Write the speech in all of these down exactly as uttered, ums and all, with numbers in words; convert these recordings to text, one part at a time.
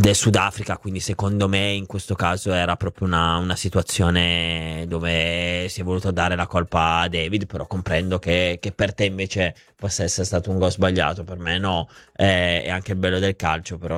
del Sudafrica, quindi secondo me in questo caso era proprio una, una situazione dove si è voluto dare la colpa a David, però comprendo che, che per te invece possa essere stato un gol sbagliato, per me no, eh, è anche il bello del calcio, però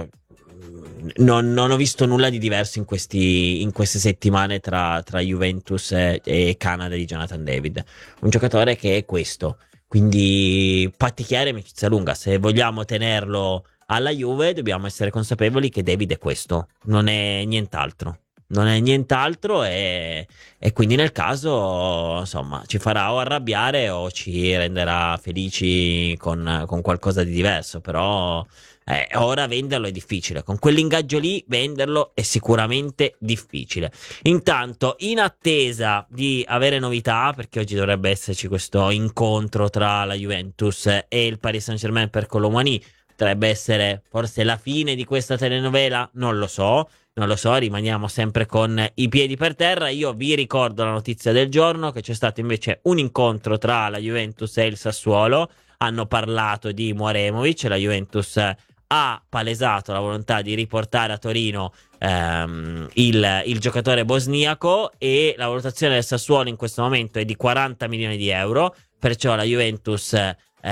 non, non ho visto nulla di diverso in, questi, in queste settimane tra, tra Juventus e, e Canada di Jonathan David, un giocatore che è questo, quindi patti chiari, amicizia lunga, se vogliamo tenerlo alla Juve dobbiamo essere consapevoli che David è questo, non è nient'altro. Non è nient'altro e, e quindi nel caso insomma ci farà o arrabbiare o ci renderà felici con, con qualcosa di diverso, però eh, ora venderlo è difficile, con quell'ingaggio lì venderlo è sicuramente difficile. Intanto, in attesa di avere novità, perché oggi dovrebbe esserci questo incontro tra la Juventus e il Paris Saint-Germain per Kolo Muani, potrebbe essere forse la fine di questa telenovela, non lo so. Non lo so, rimaniamo sempre con i piedi per terra. Io vi ricordo la notizia del giorno, che c'è stato invece un incontro tra la Juventus e il Sassuolo. Hanno parlato di Muaremovic, la Juventus ha palesato la volontà di riportare a Torino ehm, il, il giocatore bosniaco, e la valutazione del Sassuolo in questo momento è di quaranta milioni di euro, perciò la Juventus eh,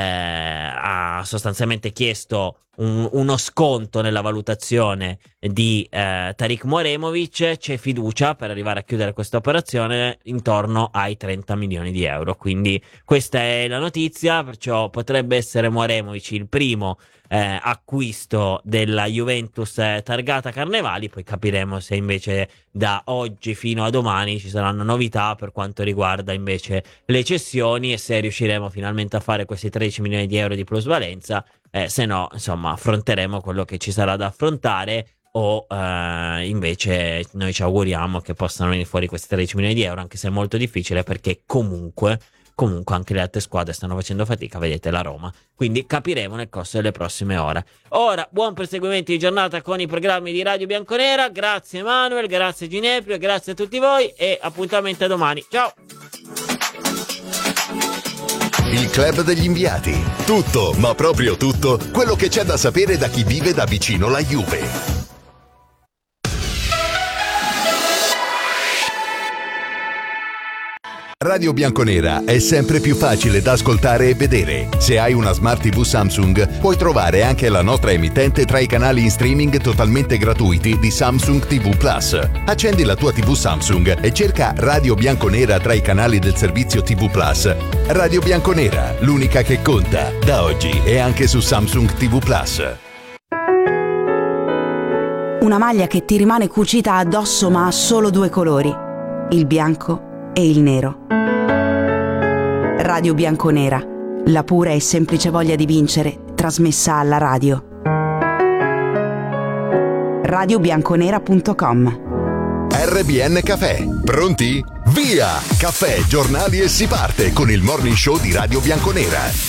ha sostanzialmente chiesto un, uno sconto nella valutazione di eh, Tariq Muaremovic. C'è fiducia per arrivare a chiudere questa operazione intorno ai trenta milioni di euro, quindi questa è la notizia, perciò potrebbe essere Muaremovic il primo eh, acquisto della Juventus eh, targata Carnevali. Poi capiremo se invece da oggi fino a domani ci saranno novità per quanto riguarda invece le cessioni e se riusciremo finalmente a fare questi tredici milioni di euro di plusvalenza. Eh, se no, insomma, affronteremo quello che ci sarà da affrontare, o eh, invece noi ci auguriamo che possano venire fuori questi tredici milioni di euro, anche se è molto difficile perché comunque, comunque anche le altre squadre stanno facendo fatica, vedete la Roma, quindi capiremo nel corso delle prossime ore. Ora, buon proseguimento di giornata con i programmi di Radio Bianconera, grazie Manuel, grazie Gineprio, grazie a tutti voi e appuntamento a domani, ciao! Il Club degli Inviati. Tutto, ma proprio tutto, quello che c'è da sapere da chi vive da vicino la Juve. Radio Bianconera è sempre più facile da ascoltare e vedere. Se hai una Smart tivù Samsung, puoi trovare anche la nostra emittente tra i canali in streaming totalmente gratuiti di Samsung tivù Plus. Accendi la tua tivù Samsung e cerca Radio Bianconera tra i canali del servizio tivù Plus. Radio Bianconera, l'unica che conta, da oggi e anche su Samsung tivù Plus. Una maglia che ti rimane cucita addosso ma ha solo due colori, il bianco e il nero. Radio Bianconera, la pura e semplice voglia di vincere trasmessa alla radio. radio bianconera punto com. R B N Caffè, pronti? Via! Caffè, giornali e si parte con il morning show di Radio Bianconera.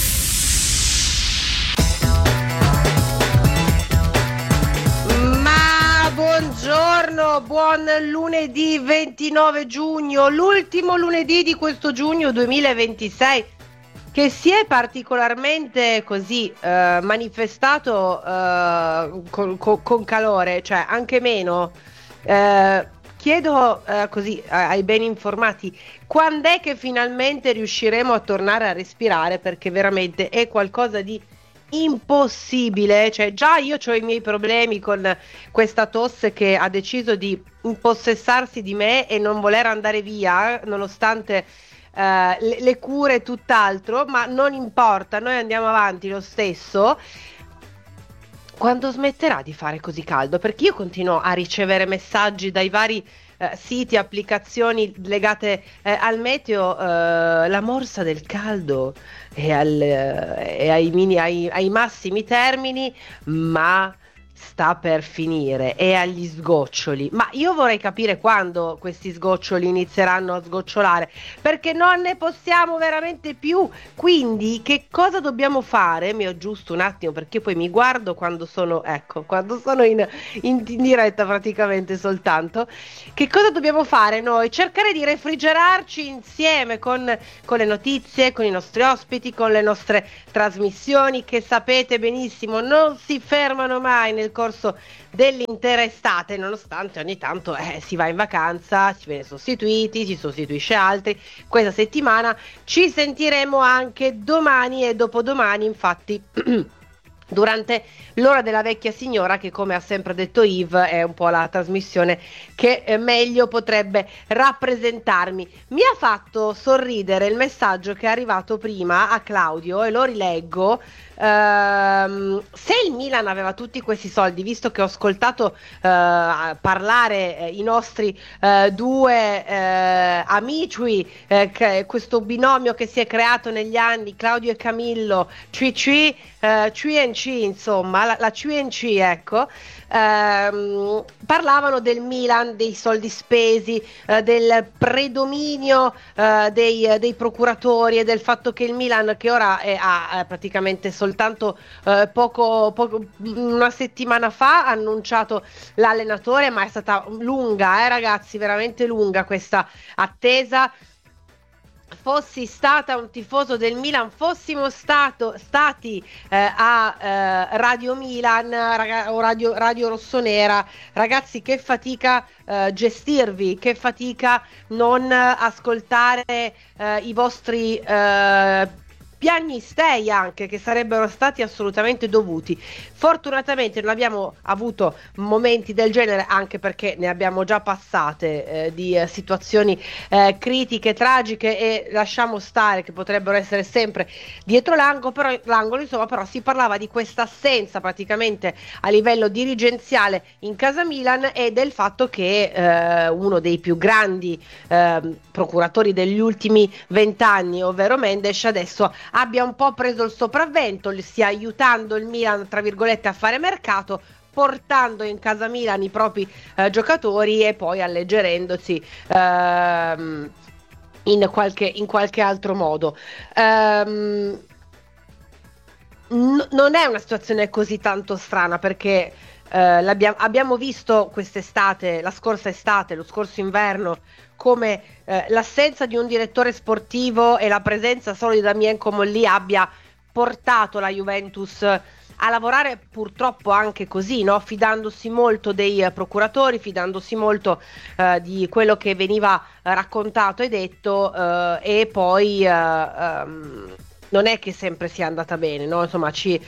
Buongiorno, buon lunedì ventinove giugno, l'ultimo lunedì di questo giugno duemilaventisei che si è particolarmente così eh, manifestato eh, con, con, con calore, cioè anche meno. Eh, chiedo eh, così ai ben informati, quando è che finalmente riusciremo a tornare a respirare, perché veramente è qualcosa di impossibile, cioè già io ho i miei problemi con questa tosse che ha deciso di impossessarsi di me e non voler andare via nonostante uh, le, le cure e tutt'altro, ma non importa, noi andiamo avanti lo stesso. Quando smetterà di fare così caldo? Perché io continuo a ricevere messaggi dai vari Uh, siti, applicazioni legate uh, al meteo, uh, la morsa del caldo e, al, uh, e ai, mini, ai, ai massimi termini, ma sta per finire, è agli sgoccioli. Ma io vorrei capire quando questi sgoccioli inizieranno a sgocciolare, perché non ne possiamo veramente più. Quindi che cosa dobbiamo fare? Mi aggiusto un attimo perché poi mi guardo quando sono, ecco, quando sono in, in, in diretta praticamente soltanto. Che cosa dobbiamo fare noi? Cercare di refrigerarci insieme con, con le notizie, con i nostri ospiti, con le nostre trasmissioni che sapete benissimo non si fermano mai nel nel corso dell'intera estate, nonostante ogni tanto eh, si va in vacanza, si viene sostituiti, si sostituisce altri. Questa settimana ci sentiremo anche domani e dopodomani, infatti durante l'ora della vecchia signora, che come ha sempre detto Yves è un po' la trasmissione che eh, meglio potrebbe rappresentarmi. Mi ha fatto sorridere il messaggio che è arrivato prima a Claudio e lo rileggo. Uh, se il Milan aveva tutti questi soldi, visto che ho ascoltato uh, parlare eh, i nostri uh, due uh, amici, eh, che, questo binomio che si è creato negli anni, Claudio e Camillo, Cui Cui, uh, Cui and Ci, insomma, la, la Cui and Ci, ecco, uh, parlavano del Milan, dei soldi spesi, uh, del predominio uh, dei, dei procuratori e del fatto che il Milan, che ora è, ha eh, praticamente soldi soltanto eh, poco, poco una settimana fa ha annunciato l'allenatore, ma è stata lunga, eh ragazzi, veramente lunga questa attesa. Fossi stata un tifoso del Milan, fossimo stato, stati eh, a eh, Radio Milan raga, o Radio, Radio Rossonera, ragazzi, che fatica eh, gestirvi, che fatica non ascoltare eh, i vostri eh, piagnistei, anche, che sarebbero stati assolutamente dovuti. Fortunatamente non abbiamo avuto momenti del genere, anche perché ne abbiamo già passate eh, di eh, situazioni eh, critiche, tragiche, e lasciamo stare che potrebbero essere sempre dietro l'angolo, però, l'angolo, insomma, però si parlava di questa assenza praticamente a livello dirigenziale in casa Milan e del fatto che eh, uno dei più grandi eh, procuratori degli ultimi vent'anni, ovvero Mendes, adesso abbia un po' preso il sopravvento, stia aiutando il Milan, tra virgolette, a fare mercato, portando in casa Milan i propri eh, giocatori e poi alleggerendosi ehm, in, qualche, in qualche altro modo. Ehm, n- non è una situazione così tanto strana, perché eh, l'abbiamo, abbiamo visto quest'estate, la scorsa estate, lo scorso inverno, come eh, l'assenza di un direttore sportivo e la presenza solo di Damien Comolli abbia portato la Juventus a lavorare purtroppo anche così, no? Fidandosi molto dei eh, procuratori, fidandosi molto eh, di quello che veniva eh, raccontato e detto, eh, e poi eh, ehm, non è che sempre sia andata bene, no? Insomma, ci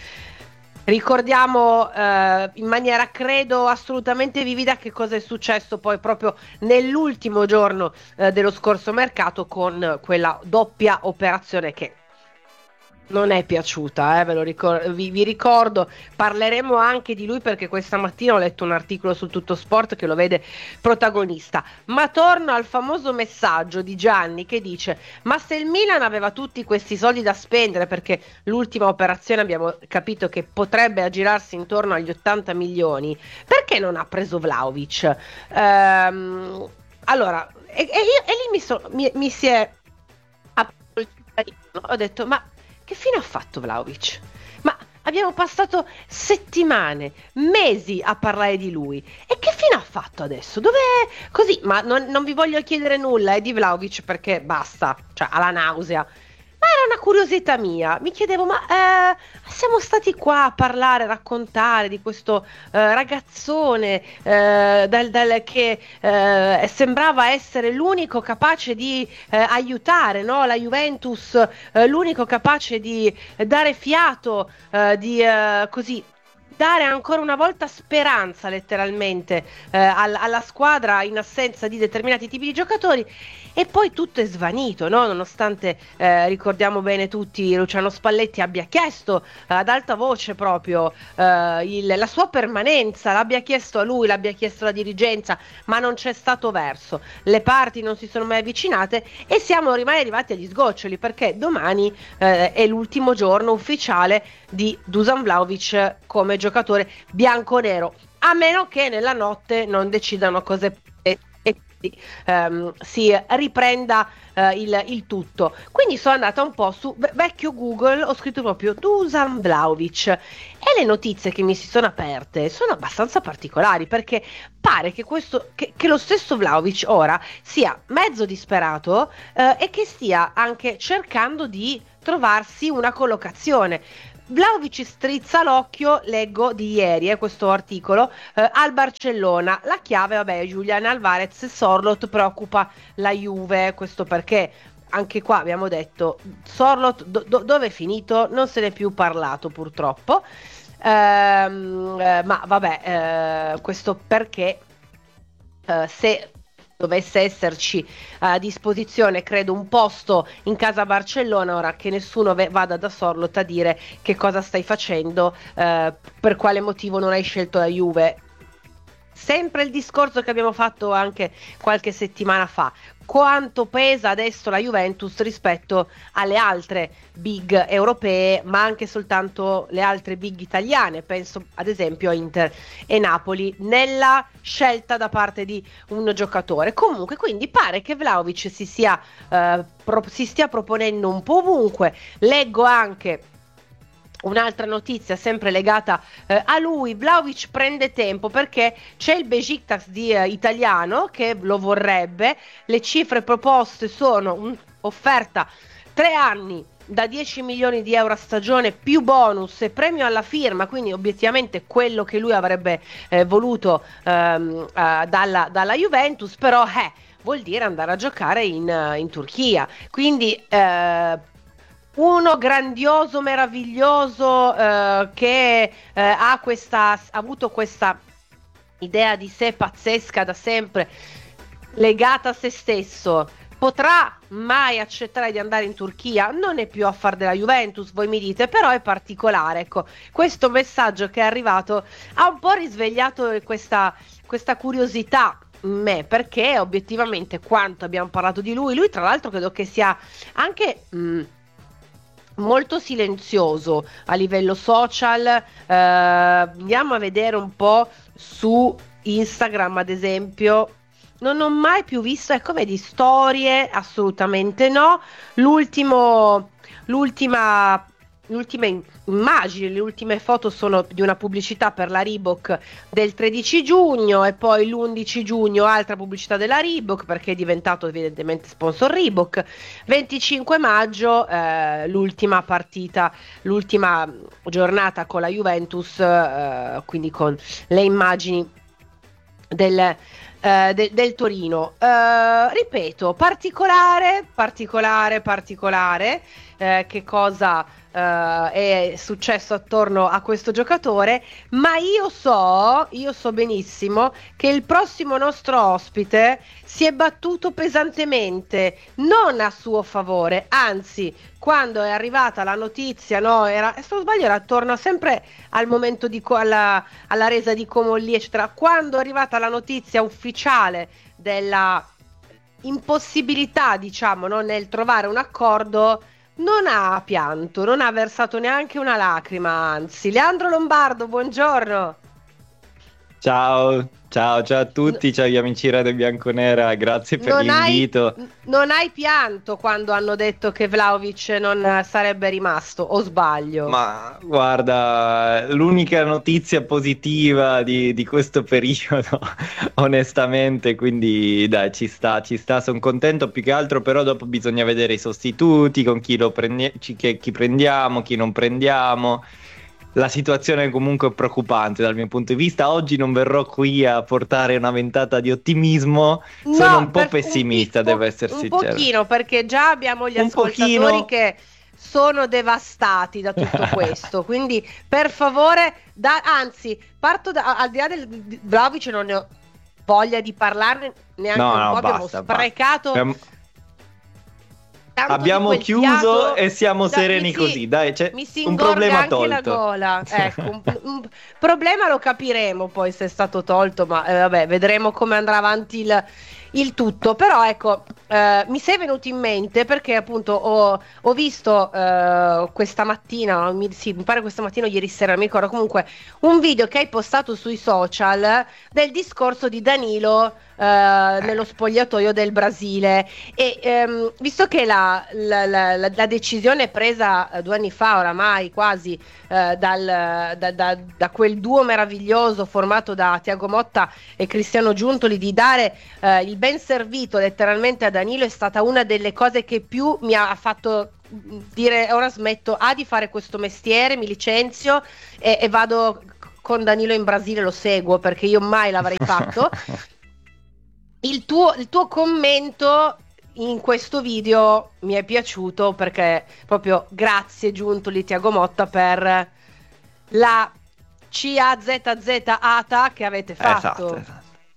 ricordiamo eh, in maniera, credo, assolutamente vivida che cosa è successo poi proprio nell'ultimo giorno eh, dello scorso mercato, con quella doppia operazione che non è piaciuta, eh, ve lo ricor- vi, vi ricordo. Parleremo anche di lui, perché questa mattina ho letto un articolo su Tutto Sport che lo vede protagonista. Ma torno al famoso messaggio di Gianni che dice: ma se il Milan aveva tutti questi soldi da spendere, perché l'ultima operazione abbiamo capito che potrebbe aggirarsi intorno agli ottanta milioni, perché non ha preso Vlahovic? Ehm, allora, e, e, io, e lì mi, so, mi, mi si è aperto il cittadino. Ho detto: ma che fine ha fatto Vlahovic? Ma abbiamo passato settimane, mesi a parlare di lui. E che fine ha fatto adesso? Dov'è? Così, ma non, non vi voglio chiedere nulla eh, di Vlahovic, perché basta, cioè alla nausea. Ma era una curiosità mia. Mi chiedevo, ma eh, siamo stati qua a parlare, a raccontare di questo eh, ragazzone eh, dal, dal, che eh, sembrava essere l'unico capace di eh, aiutare, no? La Juventus, eh, l'unico capace di dare fiato, eh, di eh, così dare ancora una volta speranza, letteralmente, eh, alla, alla squadra in assenza di determinati tipi di giocatori. E poi tutto è svanito, no? Nonostante eh, ricordiamo bene tutti, Luciano Spalletti abbia chiesto eh, ad alta voce proprio eh, il, la sua permanenza, l'abbia chiesto a lui, l'abbia chiesto alla dirigenza, ma non c'è stato verso. Le parti non si sono mai avvicinate e siamo ormai arrivati agli sgoccioli, perché domani eh, è l'ultimo giorno ufficiale di Dusan Vlahovic come giocatore bianconero, a meno che nella notte non decidano cose Um, si riprenda uh, il, il tutto. Quindi sono andata un po' su vecchio Google, ho scritto proprio Dusan Vlahovic e le notizie che mi si sono aperte sono abbastanza particolari, perché pare che, questo, che, che lo stesso Vlahovic ora sia mezzo disperato uh, e che stia anche cercando di trovarsi una collocazione. Vlahovic strizza l'occhio, leggo di ieri, eh, questo articolo, eh, al Barcellona. La chiave, vabbè, Julian Alvarez, Sorloth preoccupa la Juve, questo perché anche qua abbiamo detto Sorloth do- do- dove è finito? Non se n'è più parlato purtroppo, ehm, eh, ma vabbè, eh, questo perché eh, se dovesse esserci a disposizione, credo, un posto in casa Barcellona, ora che nessuno ve- vada da Sorloth a dire che cosa stai facendo, eh, per quale motivo non hai scelto la Juve. Sempre il discorso che abbiamo fatto anche qualche settimana fa. Quanto pesa adesso la Juventus rispetto alle altre big europee, ma anche soltanto le altre big italiane, penso ad esempio a Inter e Napoli, nella scelta da parte di un giocatore. Comunque, quindi pare che Vlahovic si sia eh, pro- si stia proponendo un po' ovunque. Leggo anche un'altra notizia sempre legata eh, a lui. Vlahovic prende tempo perché c'è il Besiktas di eh, italiano che lo vorrebbe. Le cifre proposte sono un'offerta tre anni da dieci milioni di euro a stagione più bonus e premio alla firma, quindi obiettivamente quello che lui avrebbe eh, voluto ehm, eh, dalla, dalla Juventus, però eh, vuol dire andare a giocare in, in Turchia, quindi eh, uno grandioso, meraviglioso, eh, che eh, ha, questa, ha avuto questa idea di sé pazzesca da sempre, legata a se stesso. Potrà mai accettare di andare in Turchia? Non è più a far della Juventus, voi mi dite, però è particolare. Ecco, questo messaggio che è arrivato ha un po' risvegliato questa, questa curiosità in me, perché obiettivamente quanto abbiamo parlato di lui, lui tra l'altro credo che sia anche mh, molto silenzioso a livello social. Eh, andiamo a vedere un po' su Instagram, ad esempio. Non ho mai più visto, ecco, vedi, storie, assolutamente no. L'ultimo, l'ultima, l'ultima immagine, le ultime foto sono di una pubblicità per la Reebok del tredici giugno e poi l'undici giugno altra pubblicità della Reebok perché è diventato evidentemente sponsor Reebok. venticinque maggio eh, l'ultima partita, l'ultima giornata con la Juventus, eh, quindi con le immagini del Uh, de- del Torino. Uh, ripeto, particolare, particolare, particolare. Uh, che cosa uh, è successo attorno a questo giocatore? Ma io so, io so benissimo che il prossimo nostro ospite si è battuto pesantemente, non a suo favore, anzi, quando è arrivata la notizia, no, era, se non sbaglio, era attorno sempre al momento di co- alla, alla resa di Comolli, eccetera. Quando è arrivata la notizia ufficiale della impossibilità, diciamo, no, nel trovare un accordo, non ha pianto, non ha versato neanche una lacrima, anzi. Leandro Lombardo, buongiorno. Ciao, ciao, ciao a tutti, ciao agli amici Radio Bianconera, grazie per Non l'invito. hai, non hai pianto quando hanno detto che Vlahovic non sarebbe rimasto, o sbaglio? Ma guarda, l'unica notizia positiva di, di questo periodo, onestamente, quindi dai, ci sta, ci sta, sono contento più che altro, però dopo bisogna vedere i sostituti, con chi lo prende, chi, chi prendiamo, chi non prendiamo. La situazione è comunque preoccupante dal mio punto di vista. Oggi non verrò qui a portare una ventata di ottimismo, No, sono un po' per- pessimista, un po- devo essere un sincero. pochino, perché già abbiamo gli Un ascoltatori pochino. che sono devastati da tutto questo, quindi per favore, da- anzi, parto da, al di là del di Vlahovic, non ne ho voglia di parlarne neanche No, un no, po', abbiamo basta, basta. sprecato Abbiamo- tanto di Abbiamo quel chiuso fiato. e siamo Da- sereni mi si- così, dai, c'è mi si un ingorga problema anche la tolto. gola. Ecco, un, un problema lo capiremo poi se è stato tolto, ma eh, vabbè, vedremo come andrà avanti il, il tutto. Però ecco, eh, mi sei venuto in mente perché appunto ho, ho visto eh, questa mattina, mi, sì, mi pare questa mattina o ieri sera, non mi ricordo, comunque un video che hai postato sui social del discorso di Danilo eh, nello spogliatoio del Brasile. E ehm, visto che la, la, la, la, la decisione presa eh, due anni fa oramai quasi eh, dal, da, da, da quel duo meraviglioso formato da Thiago Motta e Cristiano Giuntoli di dare eh, il ben servito letteralmente a Danilo è stata una delle cose che più mi ha fatto dire ora smetto A di fare questo mestiere, mi licenzio e, e vado con Danilo in Brasile, lo seguo perché io mai l'avrei fatto. Il tuo, il tuo commento in questo video mi è piaciuto perché proprio grazie Giuntoli, Thiago Motta per la C A Z Z A T A che avete fatto. Esatto, esatto.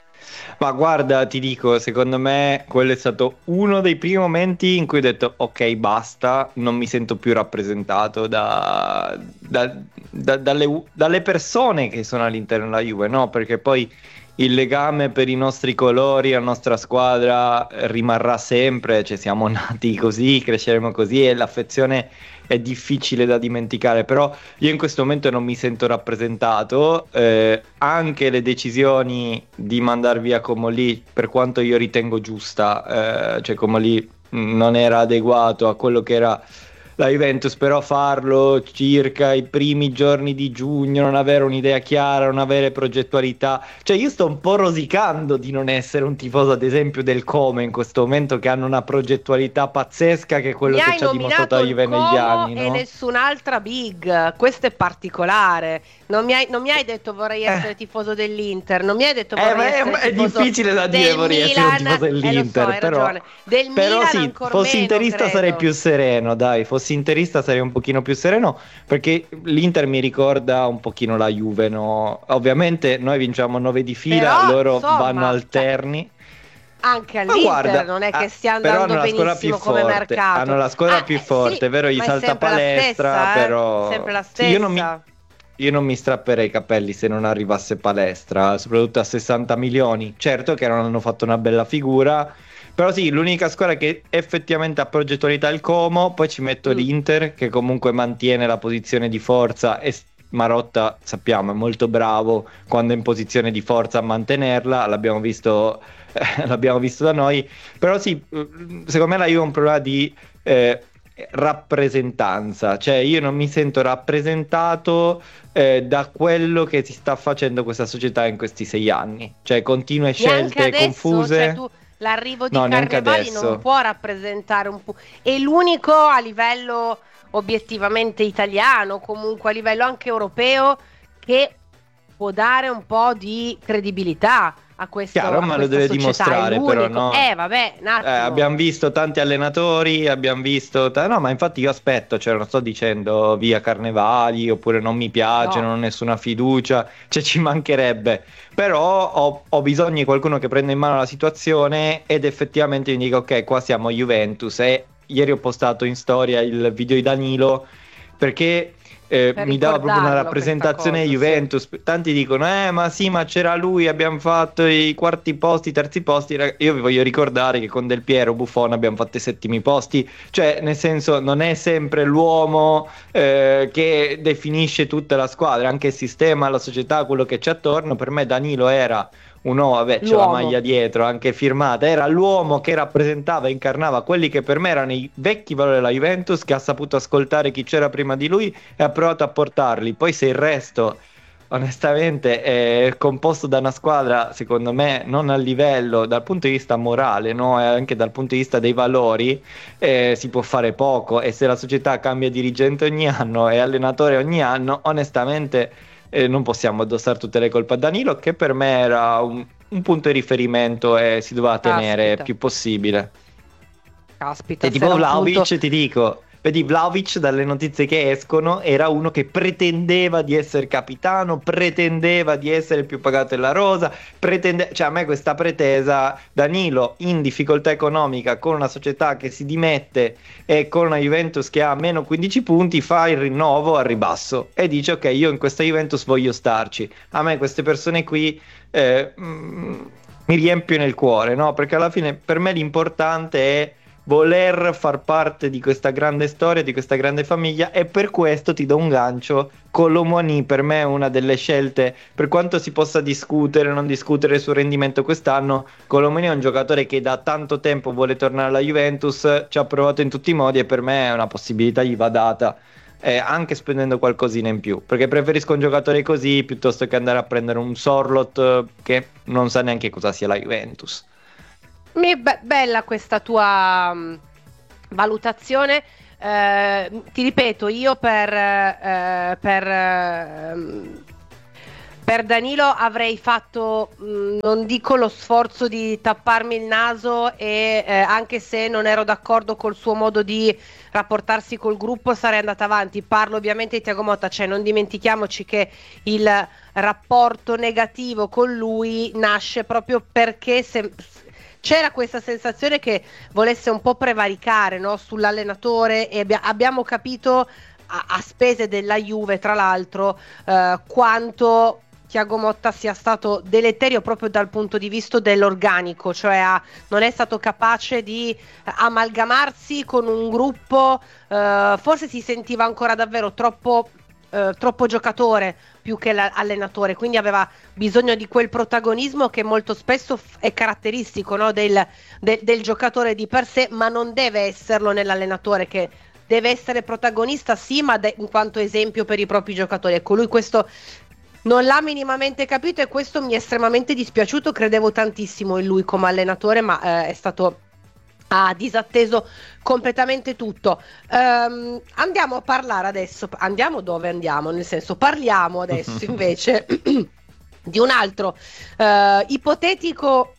Ma guarda, ti dico, secondo me quello è stato uno dei primi momenti in cui ho detto ok, basta, non mi sento più rappresentato da, da, da, dalle, dalle persone che sono all'interno della Juve, no? Perché poi il legame per i nostri colori, la nostra squadra rimarrà sempre, cioè siamo nati così, cresceremo così e l'affezione è difficile da dimenticare, però io in questo momento non mi sento rappresentato, eh, anche le decisioni di mandar via Comolli, per quanto io ritengo giusta, eh, cioè Comolli non era adeguato a quello che era la Juventus, però farlo circa i primi giorni di giugno, non avere un'idea chiara, non avere progettualità, cioè io sto un po' rosicando di non essere un tifoso ad esempio del Como in questo momento, che hanno una progettualità pazzesca, che è quello Mi che ci ha dimostrato la Juve negli anni, no? E nessun'altra big, questo è particolare. Non mi hai, non mi hai detto vorrei essere eh. tifoso dell'Inter, non mi hai detto vorrei eh, essere è, tifoso è difficile da dire vorrei essere un tifoso dell'Inter, eh, so, però, del però Milan sì, fossi meno, interista credo. sarei più sereno, dai, fossi interista sarei un pochino più sereno, perché l'Inter mi ricorda un pochino la Juve, no? Ovviamente noi vinciamo nove di fila, però, loro insomma, vanno alterni. Anche all'Inter guarda, non è che stia andando benissimo come forte, mercato. Hanno la squadra ah, più forte, sì, è vero, gli salta palestra, stessa, però eh? sempre la stessa. Io non mi... Io non mi strapperei i capelli se non arrivasse Palestra, soprattutto a sessanta milioni. Certo che non hanno fatto una bella figura, però sì, l'unica squadra che effettivamente ha progettualità è il Como, poi ci metto mm. l'Inter che comunque mantiene la posizione di forza e Marotta, sappiamo, è molto bravo quando è in posizione di forza a mantenerla, l'abbiamo visto, eh, l'abbiamo visto da noi, però sì, secondo me la Juve ha un problema di... Eh, rappresentanza, cioè io non mi sento rappresentato eh, da quello che si sta facendo questa società in questi sei anni, cioè continue scelte adesso, confuse. Cioè tu, l'arrivo di no, Carnevali non può rappresentare un po', è l'unico a livello obiettivamente italiano, comunque a livello anche europeo, che può dare un po' di credibilità a questo, Chiaro, a ma questa lo deve società, dimostrare, però no. Eh vabbè, un attimo. Eh, abbiamo visto tanti allenatori, abbiamo visto t- no, ma infatti io aspetto, cioè non sto dicendo via Carnevali oppure non mi piace, No. non ho nessuna fiducia, cioè ci mancherebbe, però ho, ho bisogno di qualcuno che prenda in mano la situazione ed effettivamente mi dica ok, qua siamo Juventus. E ieri ho postato in storia il video di Danilo perché Eh, mi dava proprio una rappresentazione cosa, Juventus. sì. Tanti dicono eh ma sì, ma c'era lui, abbiamo fatto i quarti posti, i terzi posti. Io vi voglio ricordare che con Del Piero, Buffon abbiamo fatto i settimi posti, cioè nel senso non è sempre l'uomo eh, che definisce tutta la squadra, anche il sistema, la società, quello che c'è attorno. Per me Danilo era un uomo, vabbè, c'è la maglia dietro anche firmata, era l'uomo che rappresentava e incarnava quelli che per me erano i vecchi valori della Juventus, che ha saputo ascoltare chi c'era prima di lui e ha provato a portarli. Poi se il resto onestamente è composto da una squadra secondo me non a livello dal punto di vista morale, no? E anche dal punto di vista dei valori, eh, si può fare poco. E se la società cambia dirigente ogni anno e allenatore ogni anno, onestamente Eh, non possiamo addossare tutte le colpe a Danilo, che per me era un, un punto di riferimento e si doveva tenere Caspita. più possibile. Caspita, E tipo se era un Vlahovic, punto- ti dico, vedi, Vlahovic dalle notizie che escono era uno che pretendeva di essere capitano, pretendeva di essere il più pagato della rosa, pretende... cioè a me questa pretesa, Danilo in difficoltà economica con una società che si dimette e con una Juventus che ha meno quindici punti, fa il rinnovo al ribasso e dice ok, io in questa Juventus voglio starci. A me queste persone qui eh, mm, mi riempiono il cuore, no? Perché alla fine per me l'importante è voler far parte di questa grande storia, di questa grande famiglia, e per questo ti do un gancio. Kolo Muani per me è una delle scelte, per quanto si possa discutere o non discutere sul rendimento quest'anno. Kolo Muani è un giocatore che da tanto tempo vuole tornare alla Juventus, ci ha provato in tutti i modi e per me è una possibilità, gli va data, eh, anche spendendo qualcosina in più, perché preferisco un giocatore così piuttosto che andare a prendere un Sorloth eh, che non sa neanche cosa sia la Juventus. Mi be- bella questa tua mh, valutazione. Eh, ti ripeto, io per, eh, per, eh, per Danilo avrei fatto, mh, non dico lo sforzo di tapparmi il naso, e eh, anche se non ero d'accordo col suo modo di rapportarsi col gruppo, sarei andata avanti. Parlo ovviamente di Thiago Motta, cioè non dimentichiamoci che il rapporto negativo con lui nasce proprio perché se, c'era questa sensazione che volesse un po' prevaricare, no, sull'allenatore, e abbia- abbiamo capito a-, a spese della Juve, tra l'altro, eh, quanto Thiago Motta sia stato deleterio proprio dal punto di vista dell'organico, cioè ha, non è stato capace di amalgamarsi con un gruppo, eh, forse si sentiva ancora davvero troppo, eh, troppo giocatore più che l'allenatore, quindi aveva bisogno di quel protagonismo che molto spesso f- è caratteristico, no, del, de- del giocatore di per sé, ma non deve esserlo nell'allenatore, che deve essere protagonista sì, ma de- in quanto esempio per i propri giocatori. Ecco, lui questo non l'ha minimamente capito e questo mi è estremamente dispiaciuto. Credevo tantissimo in lui come allenatore, ma eh, è stato ha disatteso completamente tutto. Um, andiamo a parlare adesso, andiamo dove andiamo, nel senso parliamo adesso invece di un altro uh, ipotetico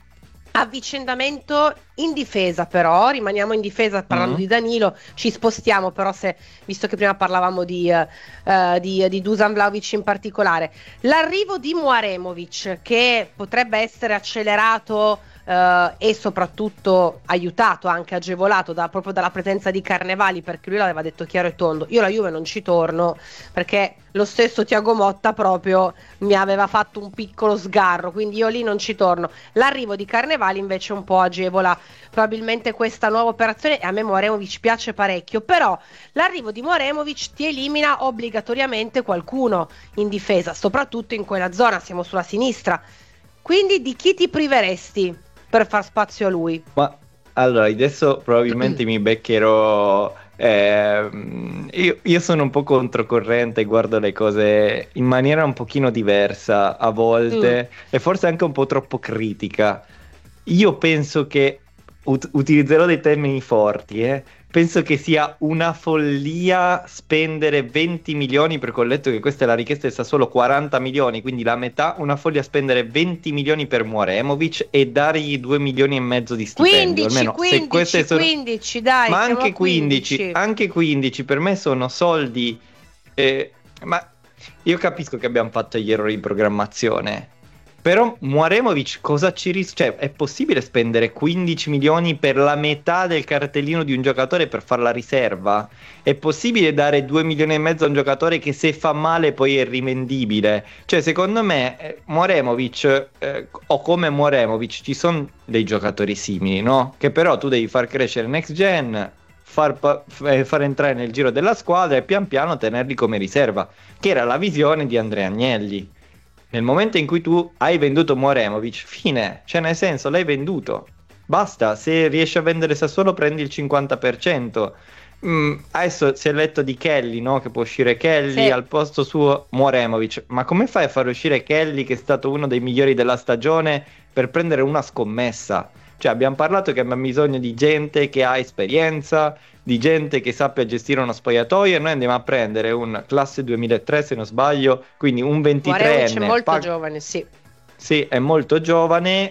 avvicendamento in difesa, però rimaniamo in difesa parlando mm. di Danilo, ci spostiamo però, se visto che prima parlavamo di, uh, di, di Dusan Vlahovic in particolare, l'arrivo di Muaremovic, che potrebbe essere accelerato Uh, e soprattutto aiutato, anche agevolato da, proprio dalla presenza di Carnevali, perché lui l'aveva detto chiaro e tondo: io la Juve non ci torno, perché lo stesso Thiago Motta proprio mi aveva fatto un piccolo sgarro, quindi io lì non ci torno. L'arrivo di Carnevali invece un po' agevola probabilmente questa nuova operazione, e a me Muaremovic piace parecchio, però l'arrivo di Muaremovic ti elimina obbligatoriamente qualcuno in difesa, soprattutto in quella zona, siamo sulla sinistra, quindi di chi ti priveresti per far spazio a lui? Ma allora, adesso probabilmente mi beccherò. Eh, io, io sono un po' controcorrente, guardo le cose in maniera un pochino diversa a volte, mm. e forse anche un po' troppo critica. Io penso che ut- utilizzerò dei termini forti, eh. Penso che sia una follia spendere venti milioni, perché ho letto che questa è la richiesta, sta solo quaranta milioni, quindi la metà. Una follia spendere venti milioni per Muaremovic e dargli due milioni e mezzo di stipendio. quindici, Almeno quindici, se queste sono... quindici, dai, ma anche quindici. quindici, anche quindici per me sono soldi, eh, ma io capisco che abbiamo fatto gli errori di programmazione, però Muaremovic cosa ci ris- cioè è possibile spendere quindici milioni per la metà del cartellino di un giocatore per fare la riserva? È possibile dare due milioni e mezzo a un giocatore che se fa male poi è rivendibile? Cioè secondo me eh, Muaremovic eh, o come Muaremovic ci sono dei giocatori simili, no? Che però tu devi far crescere next gen, far, pa- f- far entrare nel giro della squadra e pian piano tenerli come riserva, che era la visione di Andrea Agnelli. Nel momento in cui tu hai venduto Muaremovic, fine, cioè nel senso l'hai venduto, basta. Se riesci a vendere Sassuolo prendi il cinquanta per cento. Mm, adesso si è letto di Kelly, no? Che può uscire Kelly, sì, al posto suo Muaremovic, ma come fai a far uscire Kelly, che è stato uno dei migliori della stagione, per prendere una scommessa? Cioè abbiamo parlato che abbiamo bisogno di gente che ha esperienza, di gente che sappia gestire uno spogliatoio, e noi andiamo a prendere un classe duemilatré, se non sbaglio, quindi un ventitreenne. È molto pag- giovane, sì. Sì, è molto giovane,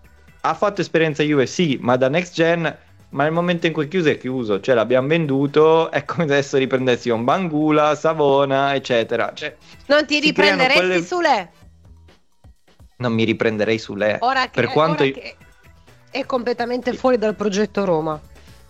ha fatto esperienza U S C, ma da next gen, ma nel momento in cui è chiuso è chiuso, cioè l'abbiamo venduto, è come se adesso riprendessi un Bangula, Savona, eccetera. Cioè, non ti riprenderesti quelle... su Le? Non mi riprenderei su Le. Ora che, per quanto ora io... che è completamente fuori dal progetto Roma.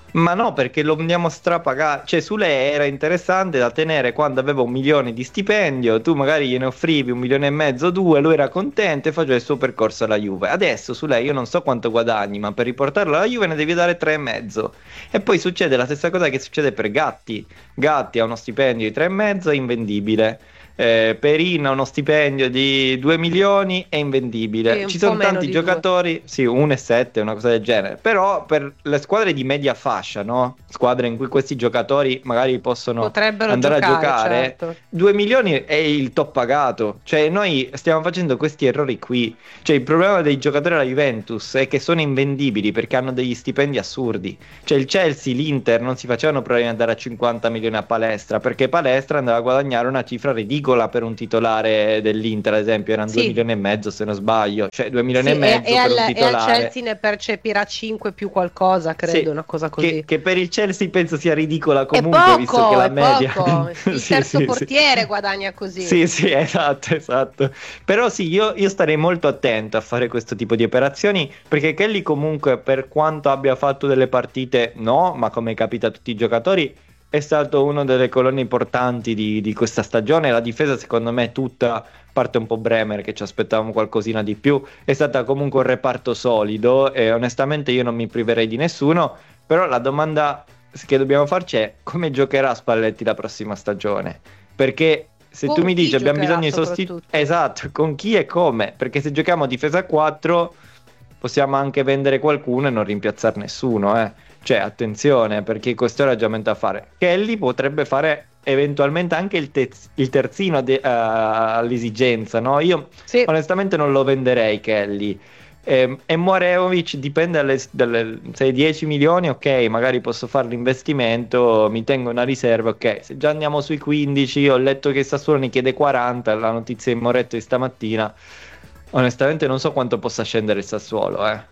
Ma no, perché lo andiamo a strapagare. Cioè, Sule era interessante da tenere quando aveva un milione di stipendio. Tu magari gliene offrivi un milione e mezzo, due, lui era contento e faceva il suo percorso alla Juve. Adesso Sule, io non so quanto guadagni, ma per riportarlo alla Juve ne devi dare tre e mezzo. E poi succede la stessa cosa che succede per Gatti. Gatti ha uno stipendio di tre e mezzo, è invendibile. Eh, Perin ha uno stipendio di due milioni, è invendibile. Sì, Ci un po' sono meno tanti di giocatori, sì, uno e sette, una cosa del genere. Però per le squadre di media fascia, no? Squadre in cui questi giocatori magari possono Potrebbero andare giocare, a giocare, certo. due milioni è il top pagato. Cioè noi stiamo facendo questi errori qui. Cioè il problema dei giocatori alla Juventus è che sono invendibili perché hanno degli stipendi assurdi. Cioè il Chelsea, l'Inter non si facevano problemi ad andare a cinquanta milioni a Palestra, perché Palestra andava a guadagnare una cifra ridicola per un titolare dell'Inter, ad esempio, erano Sì. due milioni e mezzo se non sbaglio, cioè due milioni Sì, e mezzo e, e per al, un e al titolare. Chelsea ne percepirà cinque più qualcosa, credo, Sì, una cosa così. che, che per il Chelsea penso sia ridicola È comunque, poco, visto che la è media poco. Il Sì, terzo sì, sì. portiere guadagna così. Sì, sì, esatto, esatto. Però sì, io, io starei molto attento a fare questo tipo di operazioni, perché Kelly comunque, per quanto abbia fatto delle partite, no, ma come capita a tutti i giocatori, è stato una delle colonne importanti di, di questa stagione. La difesa secondo me tutta, a parte un po' Bremer che ci aspettavamo qualcosina di più, è stata comunque un reparto solido e onestamente io non mi priverei di nessuno. Però la domanda che dobbiamo farci è: come giocherà Spalletti la prossima stagione? Perché se Con tu mi chi dici abbiamo giocherà bisogno di sostituti, soprattutto? esatto, con chi e come? Perché se giochiamo a difesa a quattro possiamo anche vendere qualcuno e non rimpiazzare nessuno, eh. Cioè, attenzione, perché questo è il ragionamento da fare. Kelly potrebbe fare eventualmente anche il, te- il terzino de- uh, all'esigenza, no? Io Sì. onestamente non lo venderei Kelly. E, e Moreovic dipende dalle, dalle se hai dieci milioni, ok, magari posso fare l'investimento, mi tengo una riserva, ok. Se già andiamo sui quindici, ho letto che Sassuolo ne chiede quaranta, la notizia in Moretto di stamattina. Onestamente non so quanto possa scendere il Sassuolo, eh.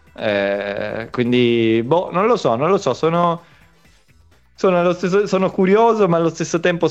Eh, quindi, boh, non lo so, non lo so, sono, sono, allo stesso, sono curioso, ma allo stesso tempo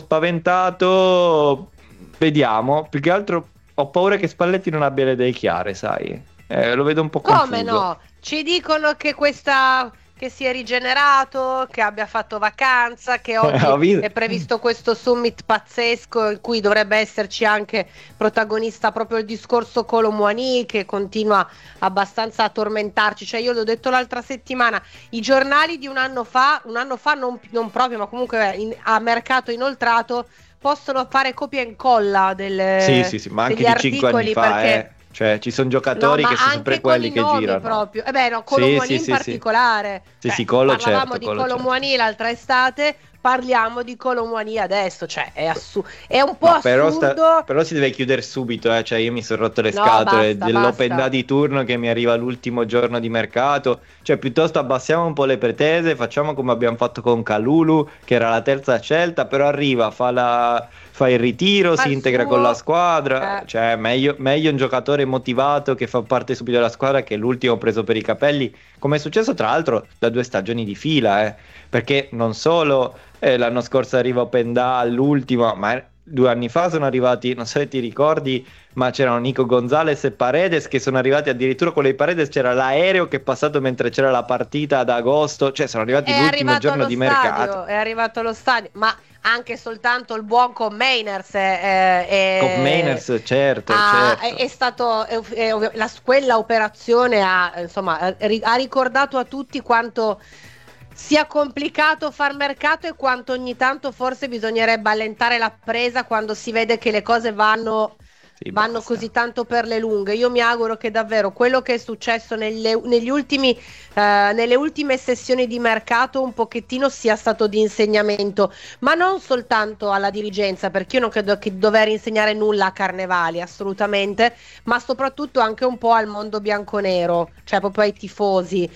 spaventato. Vediamo, più che altro ho paura che Spalletti non abbia le idee chiare, sai? Eh, lo vedo un po' confuso. Come no? Ci dicono che questa che si è rigenerato, che abbia fatto vacanza, che Ho oggi visto. è previsto questo summit pazzesco in cui dovrebbe esserci anche protagonista proprio il discorso Kolo Muani, che continua abbastanza a tormentarci. Cioè io l'ho detto l'altra settimana, i giornali di un anno fa, un anno fa non, non proprio, ma comunque in, a mercato inoltrato, possono fare copia e incolla del, Sì, sì, sì, ma anche degli di cinque anni articoli, fa, perché eh. Cioè, ci sono giocatori no, che ma sono anche sempre con quelli i che nomi girano. proprio. Eh beh, no, Kolo Sì, Muani sì, in sì, sì. particolare. Sì, Beh, sì, Kolo parlavamo certo, di Kolo Kolo certo. Muani l'altra estate, parliamo di Kolo Muani adesso, cioè è, assu- è un po' No, però, sta- assurdo. però si deve chiudere subito, eh. Cioè io mi sono rotto le No, scatole basta, dell'open basta. day di turno che mi arriva l'ultimo giorno di mercato. Cioè piuttosto abbassiamo un po' le pretese, facciamo come abbiamo fatto con Kalulu, che era la terza scelta, però arriva, fa, la... fa il ritiro, Fa si il integra suo, con la squadra. eh. Cioè meglio, meglio un giocatore motivato che fa parte subito della squadra che l'ultimo preso per i capelli, come è successo tra l'altro da due stagioni di fila, eh. Perché non solo eh, l'anno scorso arriva Open day all'ultimo, ma due anni fa sono arrivati, non so se ti ricordi, ma c'erano Nico Gonzalez e Paredes che sono arrivati addirittura. Con le Paredes c'era l'aereo che è passato mentre c'era la partita ad agosto, cioè sono arrivati È l'ultimo arrivato giorno allo di stadio, mercato. è arrivato allo stadio, ma anche soltanto il buon con Mainers è, è, Con Mainers, certo, ha- certo. è, è stato è- è- la- quella operazione ha, insomma, ha ri- ha ricordato a tutti quanto sia complicato far mercato e quanto ogni tanto forse bisognerebbe allentare la presa quando si vede che le cose vanno Sì, vanno basta. così tanto per le lunghe. Io mi auguro che davvero quello che è successo nelle, negli ultimi, eh, nelle ultime sessioni di mercato un pochettino sia stato di insegnamento, ma non soltanto alla dirigenza, perché io non credo che dover insegnare nulla a Carnevali, assolutamente, ma soprattutto anche un po' al mondo bianconero, cioè proprio ai tifosi.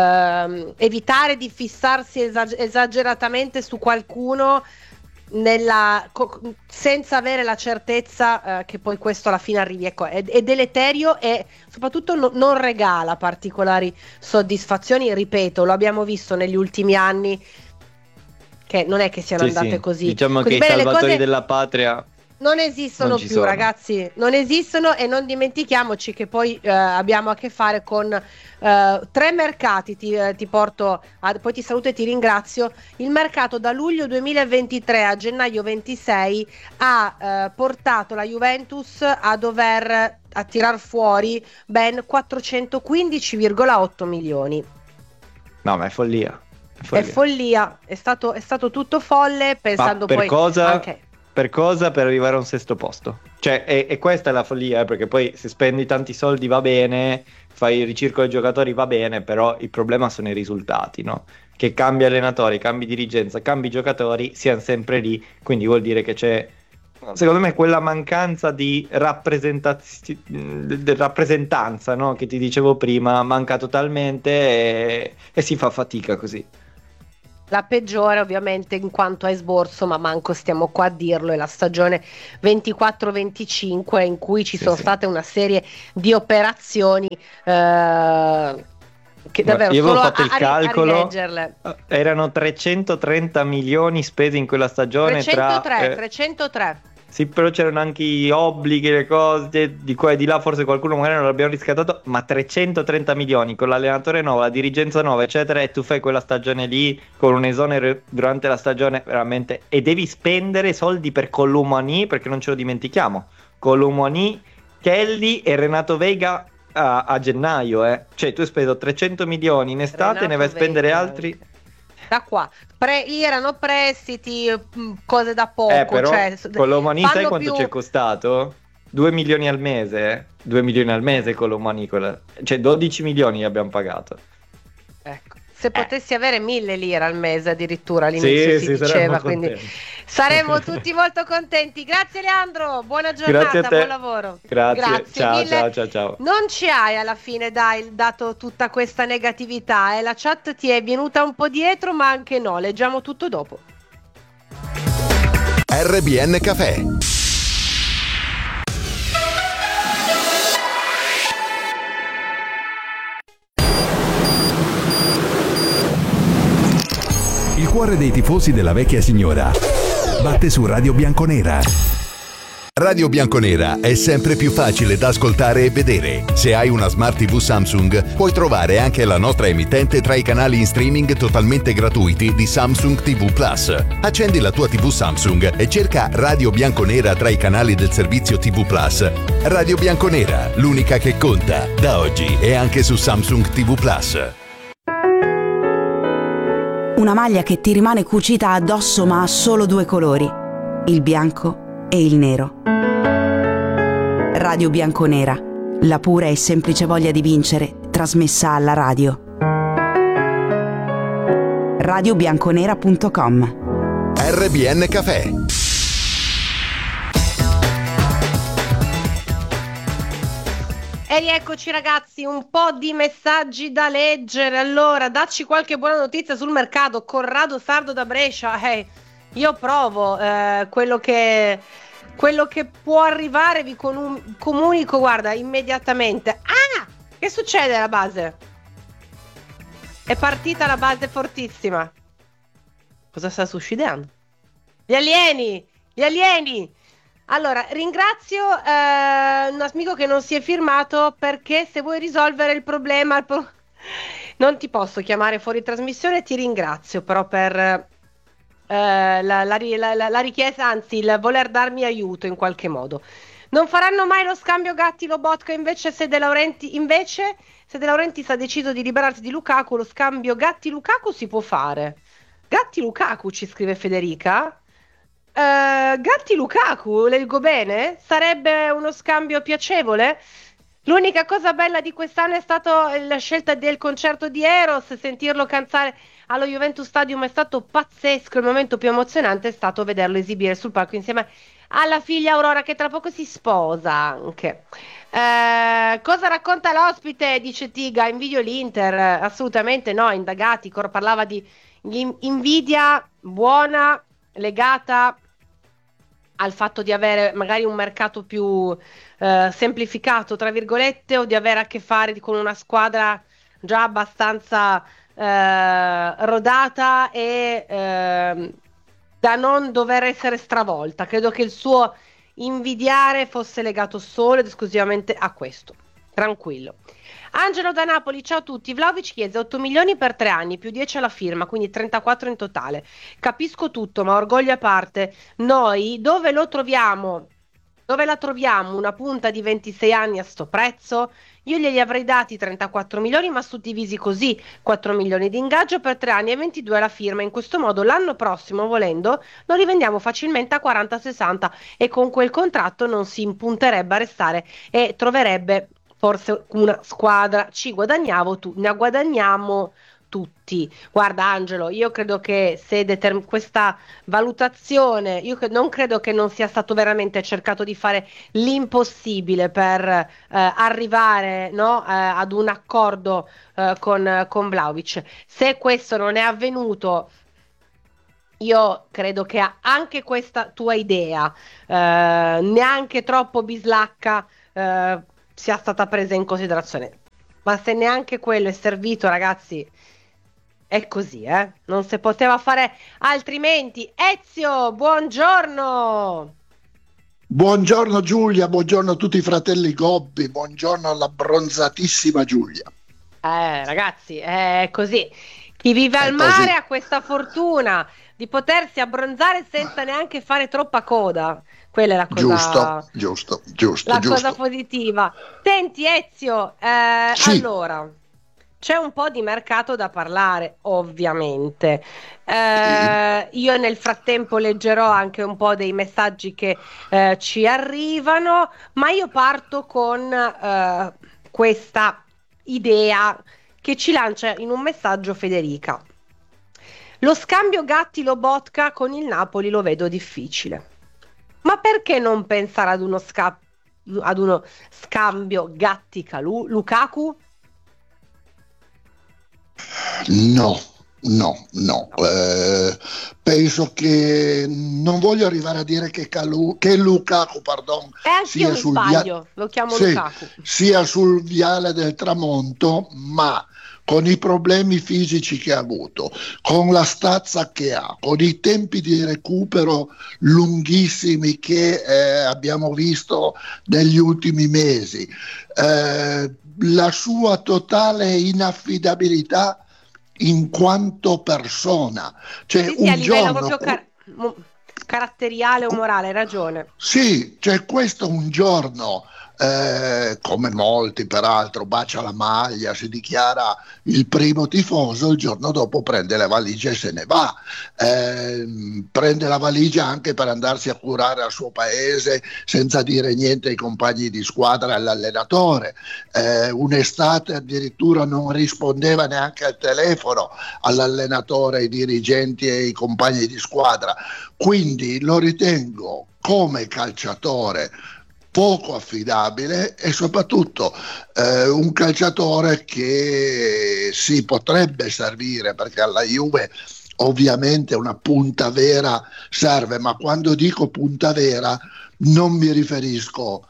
Ehm, evitare di fissarsi esag- esageratamente su qualcuno nella, co- senza avere la certezza eh, che poi questo alla fine arrivi, ecco, è, è deleterio e soprattutto no- non regala particolari soddisfazioni, ripeto, lo abbiamo visto negli ultimi anni che non è che siano Sì, andate sì. così Diciamo così che i bene le salvatori cose. della patria Non esistono Non ci più, sono. ragazzi, non esistono, e non dimentichiamoci che poi eh, abbiamo a che fare con eh, tre mercati. Ti, eh, ti porto, a, poi ti saluto e ti ringrazio. Il mercato da luglio duemilaventitré a gennaio ventisei ha eh, portato la Juventus a dover a tirar fuori ben quattrocentoquindici virgola otto milioni. No, ma è follia. È È follia. follia, è stato, è stato tutto folle, pensando Ma per poi cosa? anche... Per cosa? Per arrivare a un sesto posto. Cioè, e, e questa è la follia, eh, perché poi se spendi tanti soldi va bene, fai il ricircolo dei giocatori va bene, però il problema sono i risultati, no? Che cambi allenatori, cambi dirigenza, cambi giocatori, siano sempre lì, quindi vuol dire che c'è, secondo me, quella mancanza di rappresentaz- di rappresentanza, no? Che ti dicevo prima, manca totalmente e, e si fa fatica così. La peggiore ovviamente in quanto a esborso, ma manco stiamo qua a dirlo, è la stagione ventiquattro venticinque, in cui ci Sì, sono sì. state una serie di operazioni eh, che davvero Io avevo solo a, fatto il a ri- a calcolo, rileggerle. erano trecentotrenta milioni spesi in quella stagione trecentotre, tra... eh, trecentotre. Sì, però c'erano anche gli obblighi, le cose di qua e di là, forse qualcuno magari non l'abbiamo riscattato, ma trecentotrenta milioni con l'allenatore nuovo, la dirigenza nuova, eccetera, e tu fai quella stagione lì con un esonero durante la stagione, veramente, e devi spendere soldi per Colomani, perché non ce lo dimentichiamo, Colomani, Kelly e Renato Vega a, a gennaio, eh. Cioè tu hai speso trecento milioni in estate, Renato ne vai a spendere Vega, altri... anche. Da qua Pre- erano prestiti, mh, cose da poco, Eh, però cioè, s- Colomani sai fanno quanto più- ci è costato? due milioni al mese? due milioni al mese Colomani, quella... cioè dodici milioni abbiamo pagato. Ecco. Se potessi avere mille lire al mese addirittura Sì, all'inizio si sì, saremmo diceva, quindi contenti. saremmo tutti molto contenti. Grazie Leandro, buona giornata, Grazie a te. buon lavoro. Grazie, ciao, mille. ciao, ciao, ciao. Non ci hai alla fine, dai, dato tutta questa negatività, eh? La chat ti è venuta un po' dietro, ma anche no, leggiamo tutto dopo. R B N Cafè. Il cuore dei tifosi della vecchia signora batte su Radio Bianconera. Radio Bianconera è sempre più facile da ascoltare e vedere. Se hai una Smart T V Samsung, puoi trovare anche la nostra emittente tra i canali in streaming totalmente gratuiti di Samsung T V Plus. Accendi la tua T V Samsung e cerca Radio Bianconera tra i canali del servizio T V Plus. Radio Bianconera, l'unica che conta, da oggi e anche su Samsung T V Plus. Una maglia che ti rimane cucita addosso ma ha solo due colori, il bianco e il nero. Radio Bianconera, la pura e semplice voglia di vincere, trasmessa alla radio. radio bianconera punto com. R B N Cafè. E rieccoci ragazzi, un po' di messaggi da leggere. Allora, dacci qualche buona notizia sul mercato. Corrado Sardo da Brescia. Eh, io provo eh, quello che quello che può arrivare, vi con- comunico, guarda, immediatamente. Ah! Che succede alla base? È partita la base fortissima. Cosa sta succedendo? Gli alieni! Gli alieni! Allora, ringrazio eh, un amico che non si è firmato, perché se vuoi risolvere il problema il pro- non ti posso chiamare fuori trasmissione. Ti ringrazio però per eh, la, la, ri- la- la- la richiesta, anzi il voler darmi aiuto in qualche modo. Non faranno mai lo scambio Gatti-Lobotka, invece se De Laurenti, invece se De Laurentiis ha deciso di liberarsi di Lukaku, lo scambio Gatti-Lukaku si può fare. Gatti-Lukaku, ci scrive Federica. Uh, Gatti-Lukaku, leggo bene? Sarebbe uno scambio piacevole? L'unica cosa bella di quest'anno è stata la scelta del concerto di Eros. Sentirlo cantare allo Juventus Stadium è stato pazzesco. Il momento più emozionante è stato vederlo esibire sul palco insieme alla figlia Aurora, che tra poco si sposa anche. Uh, cosa racconta l'ospite? Dice Tiga, invidio l'Inter. Assolutamente no, indagati. Cor parlava di invidia buona legata al fatto di avere magari un mercato più eh, semplificato, tra virgolette, o di avere a che fare con una squadra già abbastanza eh, rodata e eh, da non dover essere stravolta. Credo che il suo invidiare fosse legato solo ed esclusivamente a questo. Tranquillo. Angelo da Napoli, ciao a tutti. Vlahovic chiese otto milioni per tre anni più dieci alla firma, quindi trentaquattro in totale. Capisco tutto, ma orgoglio a parte, noi dove lo troviamo? Dove la troviamo una punta di ventisei anni a sto prezzo? Io glieli avrei dati trentaquattro milioni, ma suddivisi così: quattro milioni di ingaggio per tre anni e ventidue alla firma. In questo modo l'anno prossimo, volendo, lo rivendiamo facilmente a quaranta sessanta e con quel contratto non si impunterebbe a restare e troverebbe forse una squadra. Ci guadagnavo tu, ne guadagniamo tutti. Guarda Angelo, io credo che se determ- questa valutazione, io che non credo che non sia stato veramente cercato di fare l'impossibile per eh, arrivare, no, eh, ad un accordo eh, con, con Vlahovic. Se questo non è avvenuto, io credo che anche questa tua idea, eh, neanche troppo bislacca, eh, sia stata presa in considerazione. Ma se neanche quello è servito, ragazzi, è così, eh? Non si poteva fare altrimenti. Ezio, buongiorno! Buongiorno Giulia, buongiorno a tutti i fratelli Gobbi, buongiorno alla bronzatissima Giulia. Eh, ragazzi, è così. Chi vive al È mare così. ha questa fortuna di potersi abbronzare senza neanche fare troppa coda. Quella è la cosa, Giusto, giusto, giusto, la giusto. cosa positiva. Senti Ezio, eh, Sì. allora, c'è un po' di mercato da parlare, ovviamente. Eh, io nel frattempo leggerò anche un po' dei messaggi che eh, ci arrivano, ma io parto con eh, questa idea che ci lancia in un messaggio Federica. Lo scambio Gatti-Lobotka con il Napoli lo vedo difficile. Ma perché non pensare ad uno, sca- ad uno scambio Gatti-Lukaku? No, no, no. Eh, penso che non voglio arrivare a dire che, Calu- che Lukaku, pardon, E anch'io sia mi sul, sbaglio, via- lo chiamo sì, Lukaku. sia sul viale del tramonto, ma con i problemi fisici che ha avuto, con la stazza che ha, con i tempi di recupero lunghissimi che eh, abbiamo visto negli ultimi mesi, eh, la sua totale inaffidabilità in quanto persona, cioè Sì, sì, a un livello giorno proprio car- mo- caratteriale o morale, hai ragione. sì, cioè questo un giorno, eh, come molti peraltro, bacia la maglia, si dichiara il primo tifoso, il giorno dopo prende le valigie e se ne va. Eh, prende la valigia anche per andarsi a curare al suo paese senza dire niente ai compagni di squadra e all'allenatore. Eh, un'estate addirittura non rispondeva neanche al telefono all'allenatore, ai dirigenti e ai compagni di squadra. Quindi lo ritengo come calciatore poco affidabile e soprattutto eh, un calciatore che si potrebbe servire, perché alla Juve ovviamente una punta vera serve, ma quando dico punta vera non mi riferisco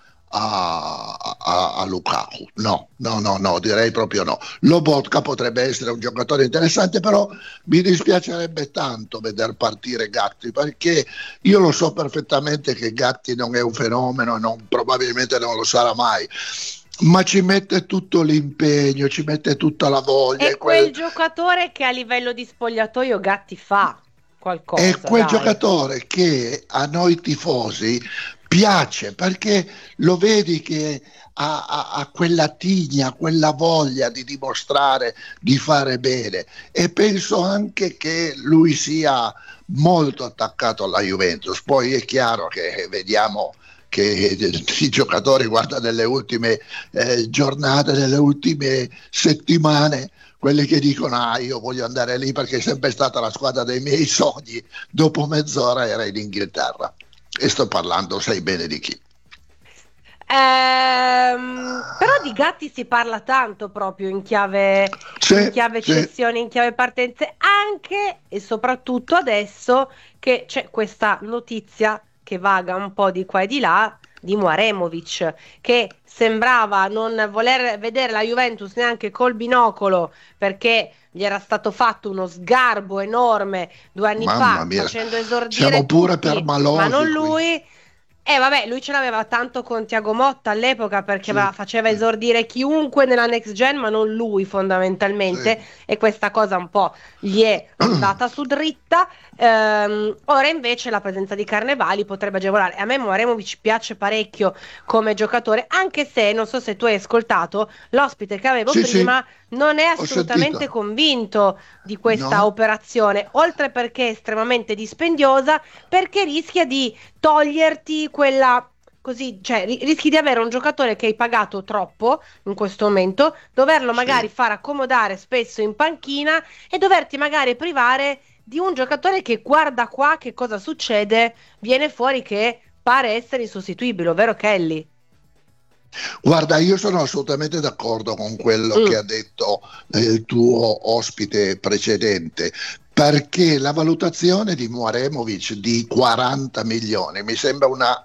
a, a, a Lukaku, no, no, no, no, direi proprio no. Lobotka potrebbe essere un giocatore interessante, però mi dispiacerebbe tanto veder partire Gatti, perché io lo so perfettamente che Gatti non è un fenomeno, non, probabilmente non lo sarà mai, ma ci mette tutto l'impegno, ci mette tutta la voglia. È e quel quel- giocatore che a livello di spogliatoio Gatti fa qualcosa. È quel dai. giocatore che a noi tifosi piace, perché lo vedi che ha, ha- ha quella tigna, quella voglia di dimostrare di fare bene, e penso anche che lui sia molto attaccato alla Juventus. Poi è chiaro che vediamo che i giocatori, guarda, nelle ultime eh, giornate, nelle ultime settimane, quelli che dicono ah io voglio andare lì perché è sempre stata la squadra dei miei sogni, dopo mezz'ora era in Inghilterra. E sto parlando, sai bene di chi. Ehm, però di Gatti si parla tanto proprio in chiave, Sì, in chiave sì. cessioni, in chiave partenze, anche e soprattutto adesso che c'è questa notizia che vaga un po' di qua e di là di Mouaremovic, che sembrava non voler vedere la Juventus neanche col binocolo perché gli era stato fatto uno sgarbo enorme due anni Mamma fa, mia, facendo esordire siamo pure tutti, permalosi ma non qui. lui. Eh vabbè, lui ce l'aveva tanto con Thiago Motta all'epoca perché Sì, aveva- faceva sì, esordire chiunque nella next gen, ma non lui fondamentalmente, sì. e questa cosa un po' gli è andata su dritta. Ehm, ora invece la presenza di Carnevali potrebbe agevolare. A me Mouremovic piace parecchio come giocatore, anche se non so se tu hai ascoltato l'ospite che avevo Sì, sì, prima, non è ho assolutamente sentito. convinto di questa No? operazione, oltre perché è estremamente dispendiosa, perché rischia di toglierti quella così, cioè ri- rischi di avere un giocatore che hai pagato troppo in questo momento, doverlo magari Sì. far accomodare spesso in panchina e doverti magari privare di un giocatore che guarda qua che cosa succede, viene fuori che pare essere insostituibile, ovvero Kelly. Guarda, io sono assolutamente d'accordo con quello che Mm, ha detto eh, il tuo ospite precedente, perché la valutazione di Mouremovic di quaranta milioni mi sembra una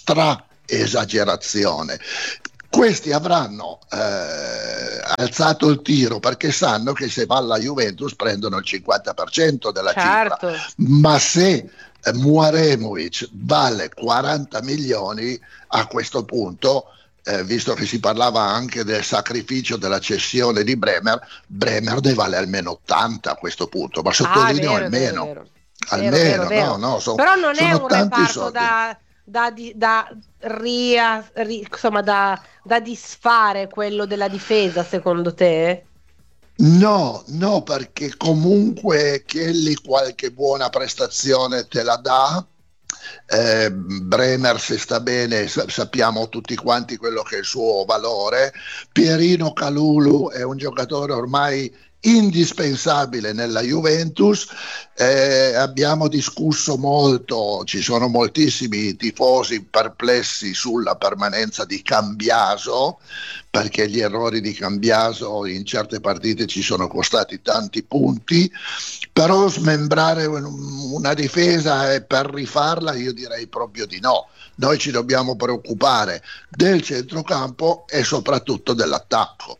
stra-esagerazione. Questi avranno eh, alzato il tiro perché sanno che se va alla Juventus prendono il cinquanta per cento della cifra, certo. ma se eh, Mouremovic vale quaranta milioni a questo punto, eh, visto che si parlava anche del sacrificio della cessione di Bremer, Bremer ne vale almeno ottanta a questo punto, ma Ah, è sottolineo vero, è vero, è almeno, vero. Vero, vero, almeno, no, vero. no, so- Però non è sono un tanti reparto soldi. da, da, di- da ria- ri- insomma, da, da disfare quello della difesa, secondo te? No, no, perché comunque Kelly qualche buona prestazione te la dà. Eh, Bremer se sta bene sa- sappiamo tutti quanti quello che è il suo valore. Pierino Calulu è un giocatore ormai indispensabile nella Juventus. Eh, abbiamo discusso molto, ci sono moltissimi tifosi perplessi sulla permanenza di Cambiaso, perché gli errori di Cambiaso in certe partite ci sono costati tanti punti, però smembrare un- una difesa e per rifarla io direi proprio di no. Noi ci dobbiamo preoccupare del centrocampo e soprattutto dell'attacco.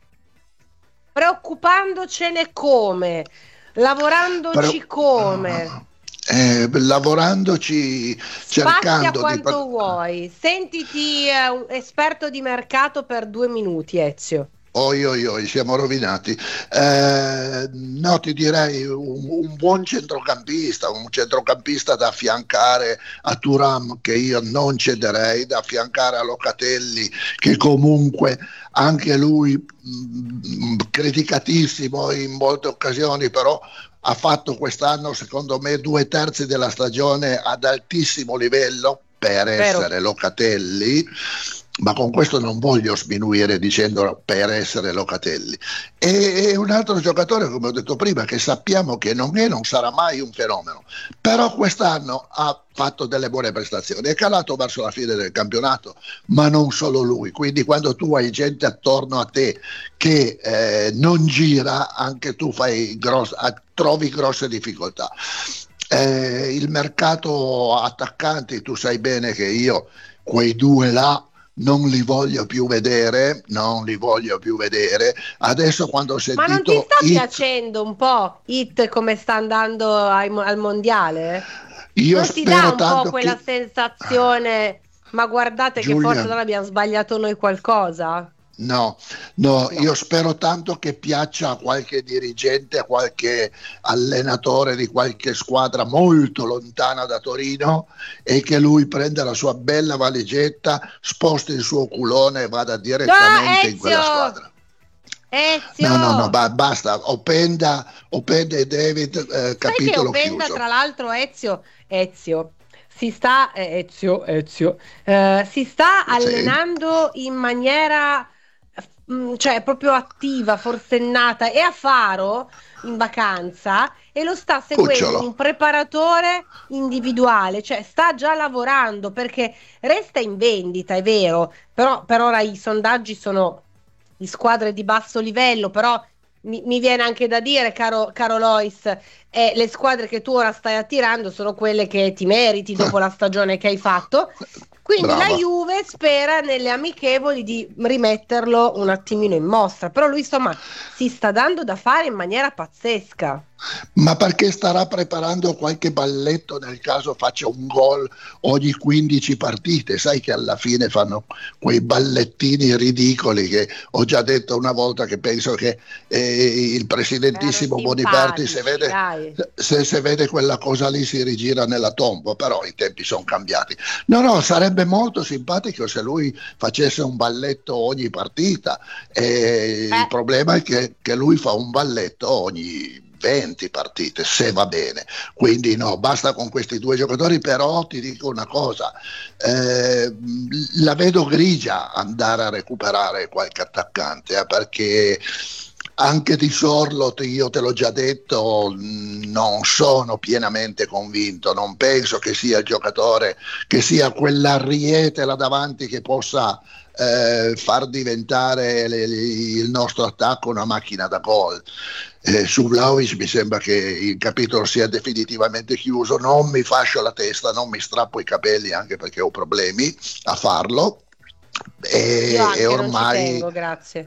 Preoccupandocene come? Lavorandoci Però, come? eh, lavorandoci, Spazia cercando di... quanto vuoi. Sentiti eh, un esperto di mercato per due minuti, Ezio. Oi, oi, oi, siamo rovinati. Eh, no, ti direi un, un buon centrocampista, un centrocampista da affiancare a Thuram, che io non cederei, da affiancare a Locatelli, che comunque anche lui mh, criticatissimo in molte occasioni, però ha fatto quest'anno, secondo me, due terzi della stagione ad altissimo livello per Vero. essere Locatelli. Ma con questo non voglio sminuire dicendo per essere Locatelli. E, e un altro giocatore, come ho detto prima, che sappiamo che non è, non sarà mai un fenomeno, però quest'anno ha fatto delle buone prestazioni, è calato verso la fine del campionato, ma non solo lui. Quindi quando tu hai gente attorno a te che eh, non gira, anche tu fai gross- trovi grosse difficoltà. Eh, il mercato attaccanti, tu sai bene che io quei due là non li voglio più vedere, non li voglio più vedere. Adesso quando ho Ma non ti sentito sta It, piacendo un po' It come sta andando ai mo- al mondiale? io Non ti dà spero un po' tanto quella che... sensazione, ma guardate che forse Giulia, allora abbiamo sbagliato noi qualcosa? no, no, No. io spero tanto che piaccia a qualche dirigente, a qualche allenatore di qualche squadra molto lontana da Torino e che lui prenda la sua bella valigetta, sposti il suo culone e vada No, direttamente in quella Ezio! squadra. Ezio! No, no, no, ba- basta, Openda, Openda e David, eh, Sai che capitolo Openda, chiuso. tra l'altro, Ezio, Ezio, si sta, eh, Ezio, Ezio, eh, si sta Sì, allenando in maniera, mm, cioè proprio attiva, forsennata, è a Faro in vacanza e lo sta seguendo un cucciolo. preparatore individuale, cioè sta già lavorando perché resta in vendita, è vero, però per ora i sondaggi sono di squadre di basso livello, però mi, mi viene anche da dire, caro, caro Lois, e le squadre che tu ora stai attirando sono quelle che ti meriti dopo la stagione che hai fatto. Quindi Brava. la Juve spera nelle amichevoli di rimetterlo un attimino in mostra, però lui insomma si sta dando da fare in maniera pazzesca. Ma perché starà preparando qualche balletto nel caso faccia un gol ogni quindici partite? Sai che alla fine fanno quei ballettini ridicoli che ho già detto una volta, che penso che eh, il presidentissimo Erano Boniperti se simpatici, vede, dai. se, se vede quella cosa lì si rigira nella tomba, però i tempi sono cambiati. No, no, sarebbe molto simpatico se lui facesse un balletto ogni partita. Eh, Eh. Il problema è che, che lui fa un balletto ogni venti partite, se va bene. Quindi no, basta con questi due giocatori. Però ti dico una cosa, eh, la vedo grigia andare a recuperare qualche attaccante, eh, perché anche di Sorloth, io te l'ho già detto, non sono pienamente convinto, non penso che sia il giocatore, che sia quell'Arriete là davanti che possa eh, far diventare le, le, il nostro attacco una macchina da gol. Eh, su Vlahovic mi sembra che il capitolo sia definitivamente chiuso, non mi fascio la testa, non mi strappo i capelli, anche perché ho problemi a farlo, e, Io anche e non ci ormai tengo, grazie.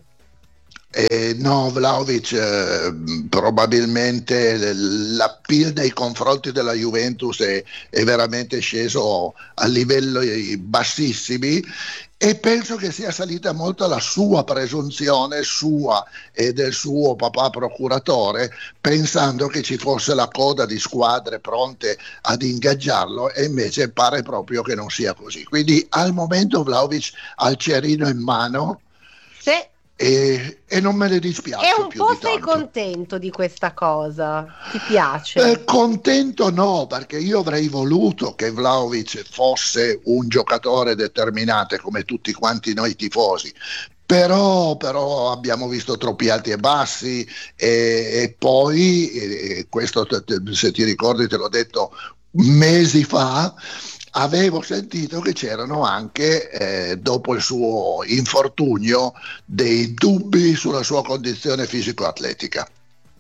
eh, no, Vlahovic eh, probabilmente l'appeal nei confronti della Juventus è, è veramente sceso a livelli bassissimi, e penso che sia salita molto la sua presunzione, sua e del suo papà procuratore, pensando che ci fosse la coda di squadre pronte ad ingaggiarlo, e invece pare proprio che non sia così. Quindi al momento Vlahovic ha il cerino in mano, Sì. E, e non me ne dispiace E un più po' di sei tanto. contento di questa cosa? Ti piace? Eh, contento no, perché io avrei voluto che Vlahovic fosse un giocatore determinante come tutti quanti noi tifosi. Però, però abbiamo visto troppi alti e bassi, e, e poi, e questo te, te, se ti ricordi te l'ho detto mesi fa, avevo sentito che c'erano anche, eh, dopo il suo infortunio, dei dubbi sulla sua condizione fisico-atletica.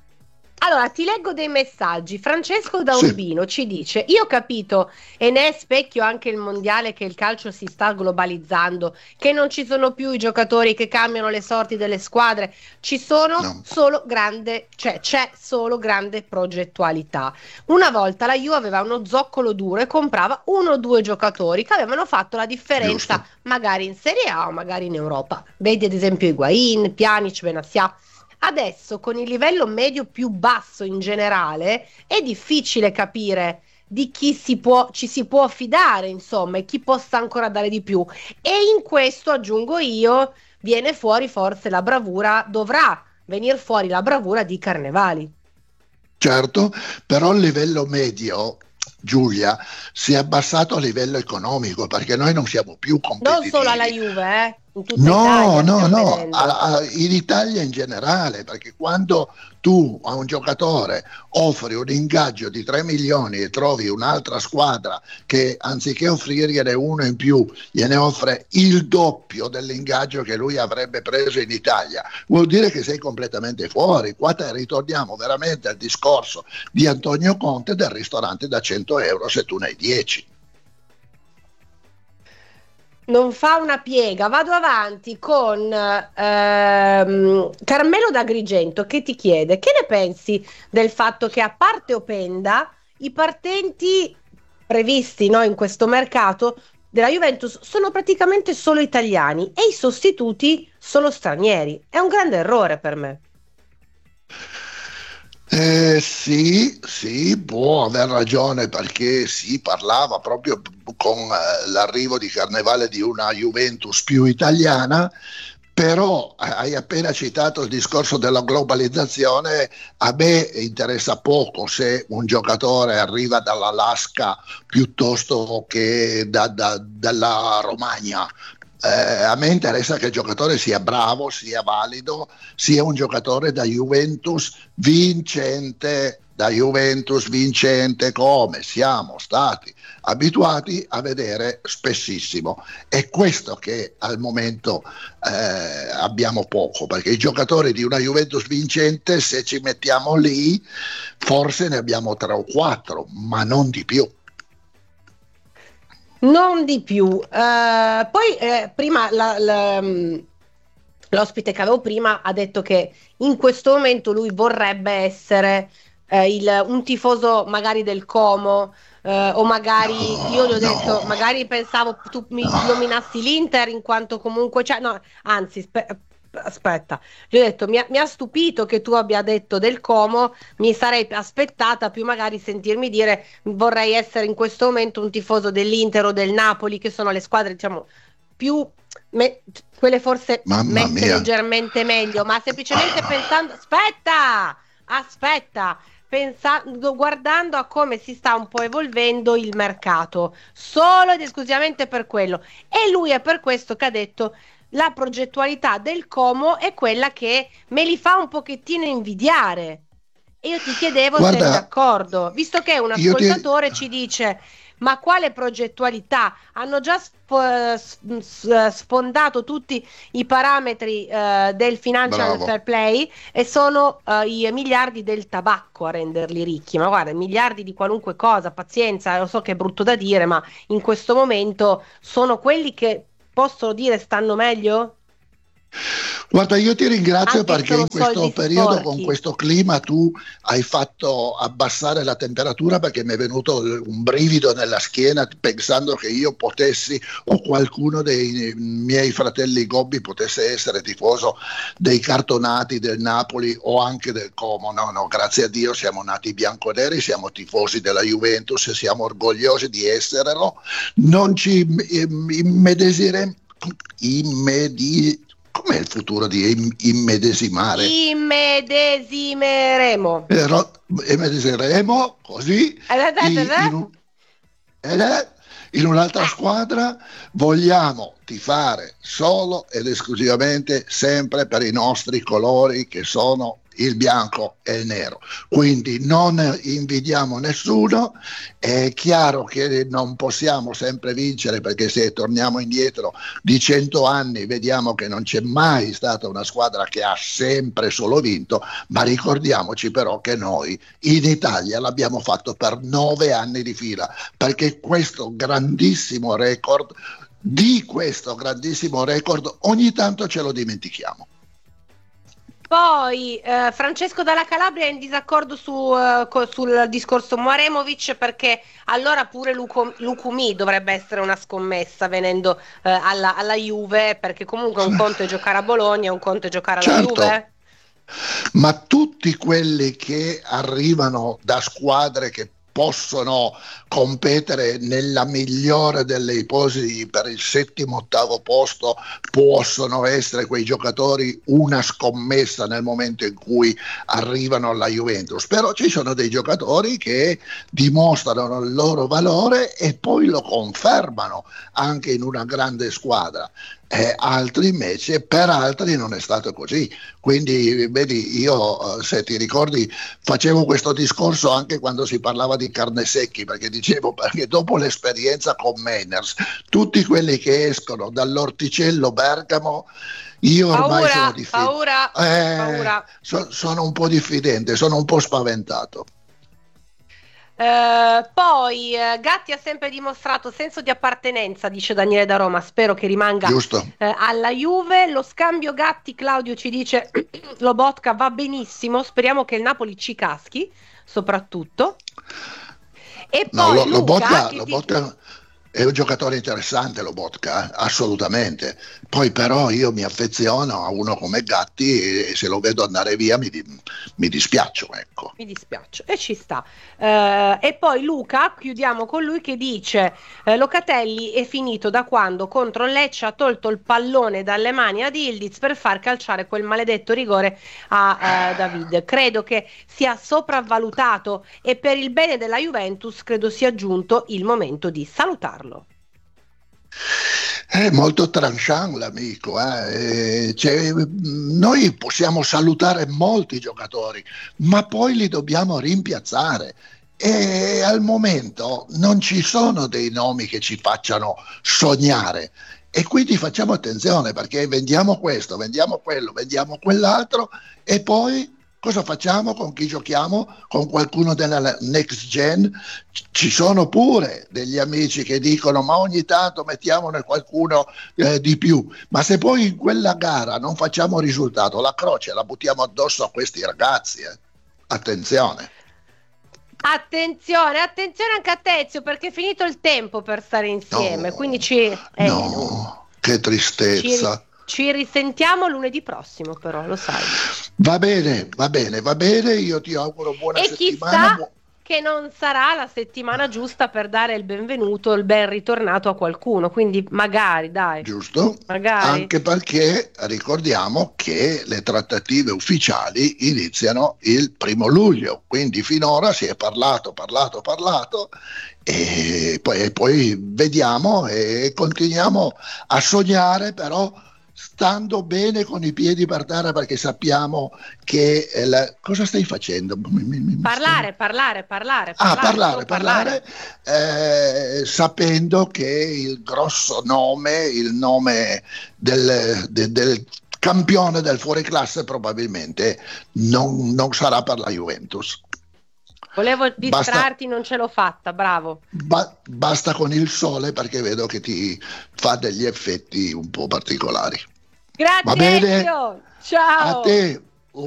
Allora, ti leggo dei messaggi. Francesco da Urbino sì. ci dice: io ho capito, e ne è specchio anche il mondiale, che il calcio si sta globalizzando, che non ci sono più i giocatori che cambiano le sorti delle squadre, ci sono no. solo grande, cioè c'è solo grande progettualità. Una volta la Juve aveva uno zoccolo duro e comprava uno o due giocatori che avevano fatto la differenza, Giusto. magari in Serie A o magari in Europa. Vedi ad esempio Higuain, Pjanic, Benassia. Adesso, con il livello medio più basso in generale, è difficile capire di chi si può, ci si può fidare, insomma, e chi possa ancora dare di più. E in questo, aggiungo io, viene fuori forse la bravura, dovrà venire fuori la bravura di Carnevali. Certo, però il livello medio, Giulia, si è abbassato a livello economico, perché noi non siamo più competitivi. Non solo alla Juve, eh? In tutta no, Italia no, no, a, a, in Italia in generale, perché quando tu a un giocatore offri un ingaggio di tre milioni e trovi un'altra squadra che anziché offrirgliene uno in più gliene offre il doppio dell'ingaggio che lui avrebbe preso in Italia, vuol dire che sei completamente fuori. Qua te ritorniamo veramente al discorso di Antonio Conte del ristorante da cento euro se tu ne hai dieci. Non fa una piega. Vado avanti con ehm, Carmelo d'Agrigento che ti chiede: che ne pensi del fatto che, a parte Openda, i partenti previsti, no, in questo mercato della Juventus sono praticamente solo italiani e i sostituti solo stranieri? È un grande errore per me. Eh, sì, sì, può aver ragione, perché si parlava proprio con eh, l'arrivo di Carnevale di una Juventus più italiana. Però hai appena citato il discorso della globalizzazione. A me interessa poco se un giocatore arriva dall'Alaska piuttosto che da, da, dalla Romagna. Eh, a me interessa che il giocatore sia bravo, sia valido, sia un giocatore da Juventus vincente da Juventus vincente come siamo stati abituati a vedere spessissimo. È questo che al momento eh, abbiamo poco, perché i giocatori di una Juventus vincente, se ci mettiamo lì, forse ne abbiamo tre o quattro, ma non di più. Non di più. Uh, poi eh, prima la, la, l'ospite che avevo prima ha detto che in questo momento lui vorrebbe essere eh, il, un tifoso magari del Como, eh, o magari No, io gli ho no, detto, magari pensavo tu mi no. nominassi l'Inter in quanto comunque cioè, no, anzi spe- aspetta, gli ho detto mi ha, mi ha stupito che tu abbia detto del Como, mi sarei aspettata più magari sentirmi dire vorrei essere in questo momento un tifoso dell'Inter o del Napoli, che sono le squadre diciamo più me- quelle forse Mamma messe mia. leggermente meglio, ma semplicemente pensando aspetta aspetta pensando, guardando a come si sta un po' evolvendo il mercato, solo ed esclusivamente per quello. E lui è per questo che ha detto la progettualità del Como è quella che me li fa un pochettino invidiare. E io ti chiedevo se eri Guarda, d'accordo, visto che un io ti... ascoltatore ci dice ma quale progettualità? Hanno già sp- s- sfondato tutti i parametri eh, del financial Bravo. fair play e sono eh, i miliardi del tabacco a renderli ricchi. Ma guarda, miliardi di qualunque cosa, pazienza, lo so che è brutto da dire, ma in questo momento sono quelli che possono dire stanno meglio? Guarda, io ti ringrazio Anche se perché sono in questo soldi periodo, con sporchi. questo clima, tu hai fatto abbassare la temperatura, perché mi è venuto un brivido nella schiena pensando che io potessi o qualcuno dei miei fratelli Gobbi potesse essere tifoso dei cartonati del Napoli o anche del Como. No, no, grazie a Dio siamo nati bianconeri, siamo tifosi della Juventus e siamo orgogliosi di esserlo. Non ci immedesiremo. Immedi- Com'è il futuro di im- immedesimare? Immedesimeremo. Però immedesimeremo così Eh, eh, eh, i- eh. in, un- ed è in un'altra Eh. squadra. Vogliamo tifare solo ed esclusivamente sempre per i nostri colori, che sono il bianco e il nero, quindi non invidiamo nessuno. È chiaro che non possiamo sempre vincere, perché se torniamo indietro di cento anni vediamo che non c'è mai stata una squadra che ha sempre solo vinto, ma ricordiamoci però che noi in Italia l'abbiamo fatto per nove anni di fila, perché questo grandissimo record di questo grandissimo record ogni tanto ce lo dimentichiamo. Poi eh, Francesco dalla Calabria è in disaccordo su, eh, co- sul discorso Mwaremovic, perché allora pure Luco- Lukumi dovrebbe essere una scommessa venendo eh, alla, alla Juve, perché comunque un conto è giocare a Bologna, un conto è giocare alla Certo. Juve. Ma tutti quelli che arrivano da squadre che possono competere nella migliore delle ipotesi per il settimo ottavo posto possono essere quei giocatori una scommessa nel momento in cui arrivano alla Juventus. Però ci sono dei giocatori che dimostrano il loro valore e poi lo confermano anche in una grande squadra. Eh, altri invece, per altri non è stato così. Quindi vedi, io, se ti ricordi, facevo questo discorso anche quando si parlava di Carnesecchi, perché dicevo, perché dopo l'esperienza con Meiners, tutti quelli che escono dall'Orticello Bergamo, io ormai Paura, sono diffidente. paura, Eh, paura. so- sono un po' diffidente, sono un po' spaventato. Eh, poi eh, Gatti ha sempre dimostrato senso di appartenenza, dice Daniele da Roma, spero che rimanga Giusto? eh, alla Juve. Lo scambio Gatti, Claudio ci dice Lobotka va benissimo, speriamo che il Napoli ci caschi soprattutto. E No, poi lo, Luca Lobotka, che ti- Lobotka è un giocatore interessante, Lobotka, eh, assolutamente. Poi però io mi affeziono a uno come Gatti e se lo vedo andare via mi, di- mi dispiaccio, ecco. mi dispiace e ci sta. Eh, e poi Luca, chiudiamo con lui che dice eh, Locatelli è finito da quando contro il Lecce ha tolto il pallone dalle mani ad Ildiz per far calciare quel maledetto rigore a eh, David. Credo che sia sopravvalutato e per il bene della Juventus credo sia giunto il momento di salutarlo. È molto tranchant l'amico, eh. Cioè, noi possiamo salutare molti giocatori, ma poi li dobbiamo rimpiazzare. E al momento non ci sono dei nomi che ci facciano sognare, e quindi facciamo attenzione, perché vendiamo questo, vendiamo quello, vendiamo quell'altro, e poi cosa facciamo con chi giochiamo? Con qualcuno della next gen? Ci sono pure degli amici che dicono ma ogni tanto mettiamone qualcuno eh, di più, ma se poi in quella gara non facciamo risultato, la croce la buttiamo addosso a questi ragazzi, eh. Attenzione. Attenzione, attenzione anche a Tezio, perché è finito il tempo per stare insieme, No, quindi ci, eh, no, che tristezza. Ci, ci risentiamo lunedì prossimo, però lo sai. Va bene, va bene, va bene, io ti auguro buona e settimana. Chissà che non sarà la settimana giusta per dare il benvenuto, il ben ritornato a qualcuno, quindi magari, dai. Giusto, magari. Anche perché ricordiamo che le trattative ufficiali iniziano il primo luglio, quindi finora si è parlato, parlato, parlato, e poi, e poi vediamo e continuiamo a sognare, però stando bene con i piedi per terra, perché sappiamo che eh, la... cosa stai facendo? Mi, mi, mi parlare, stai... parlare, parlare, ah, parlare, parlare, parlare, eh, sapendo che il grosso nome, il nome del, de, del campione del fuoriclasse probabilmente non, non sarà per la Juventus. Volevo distrarti, basta, non ce l'ho fatta, bravo. Ba- basta con il sole, perché vedo che ti fa degli effetti un po' particolari. Grazie. Va bene? Ciao. A te.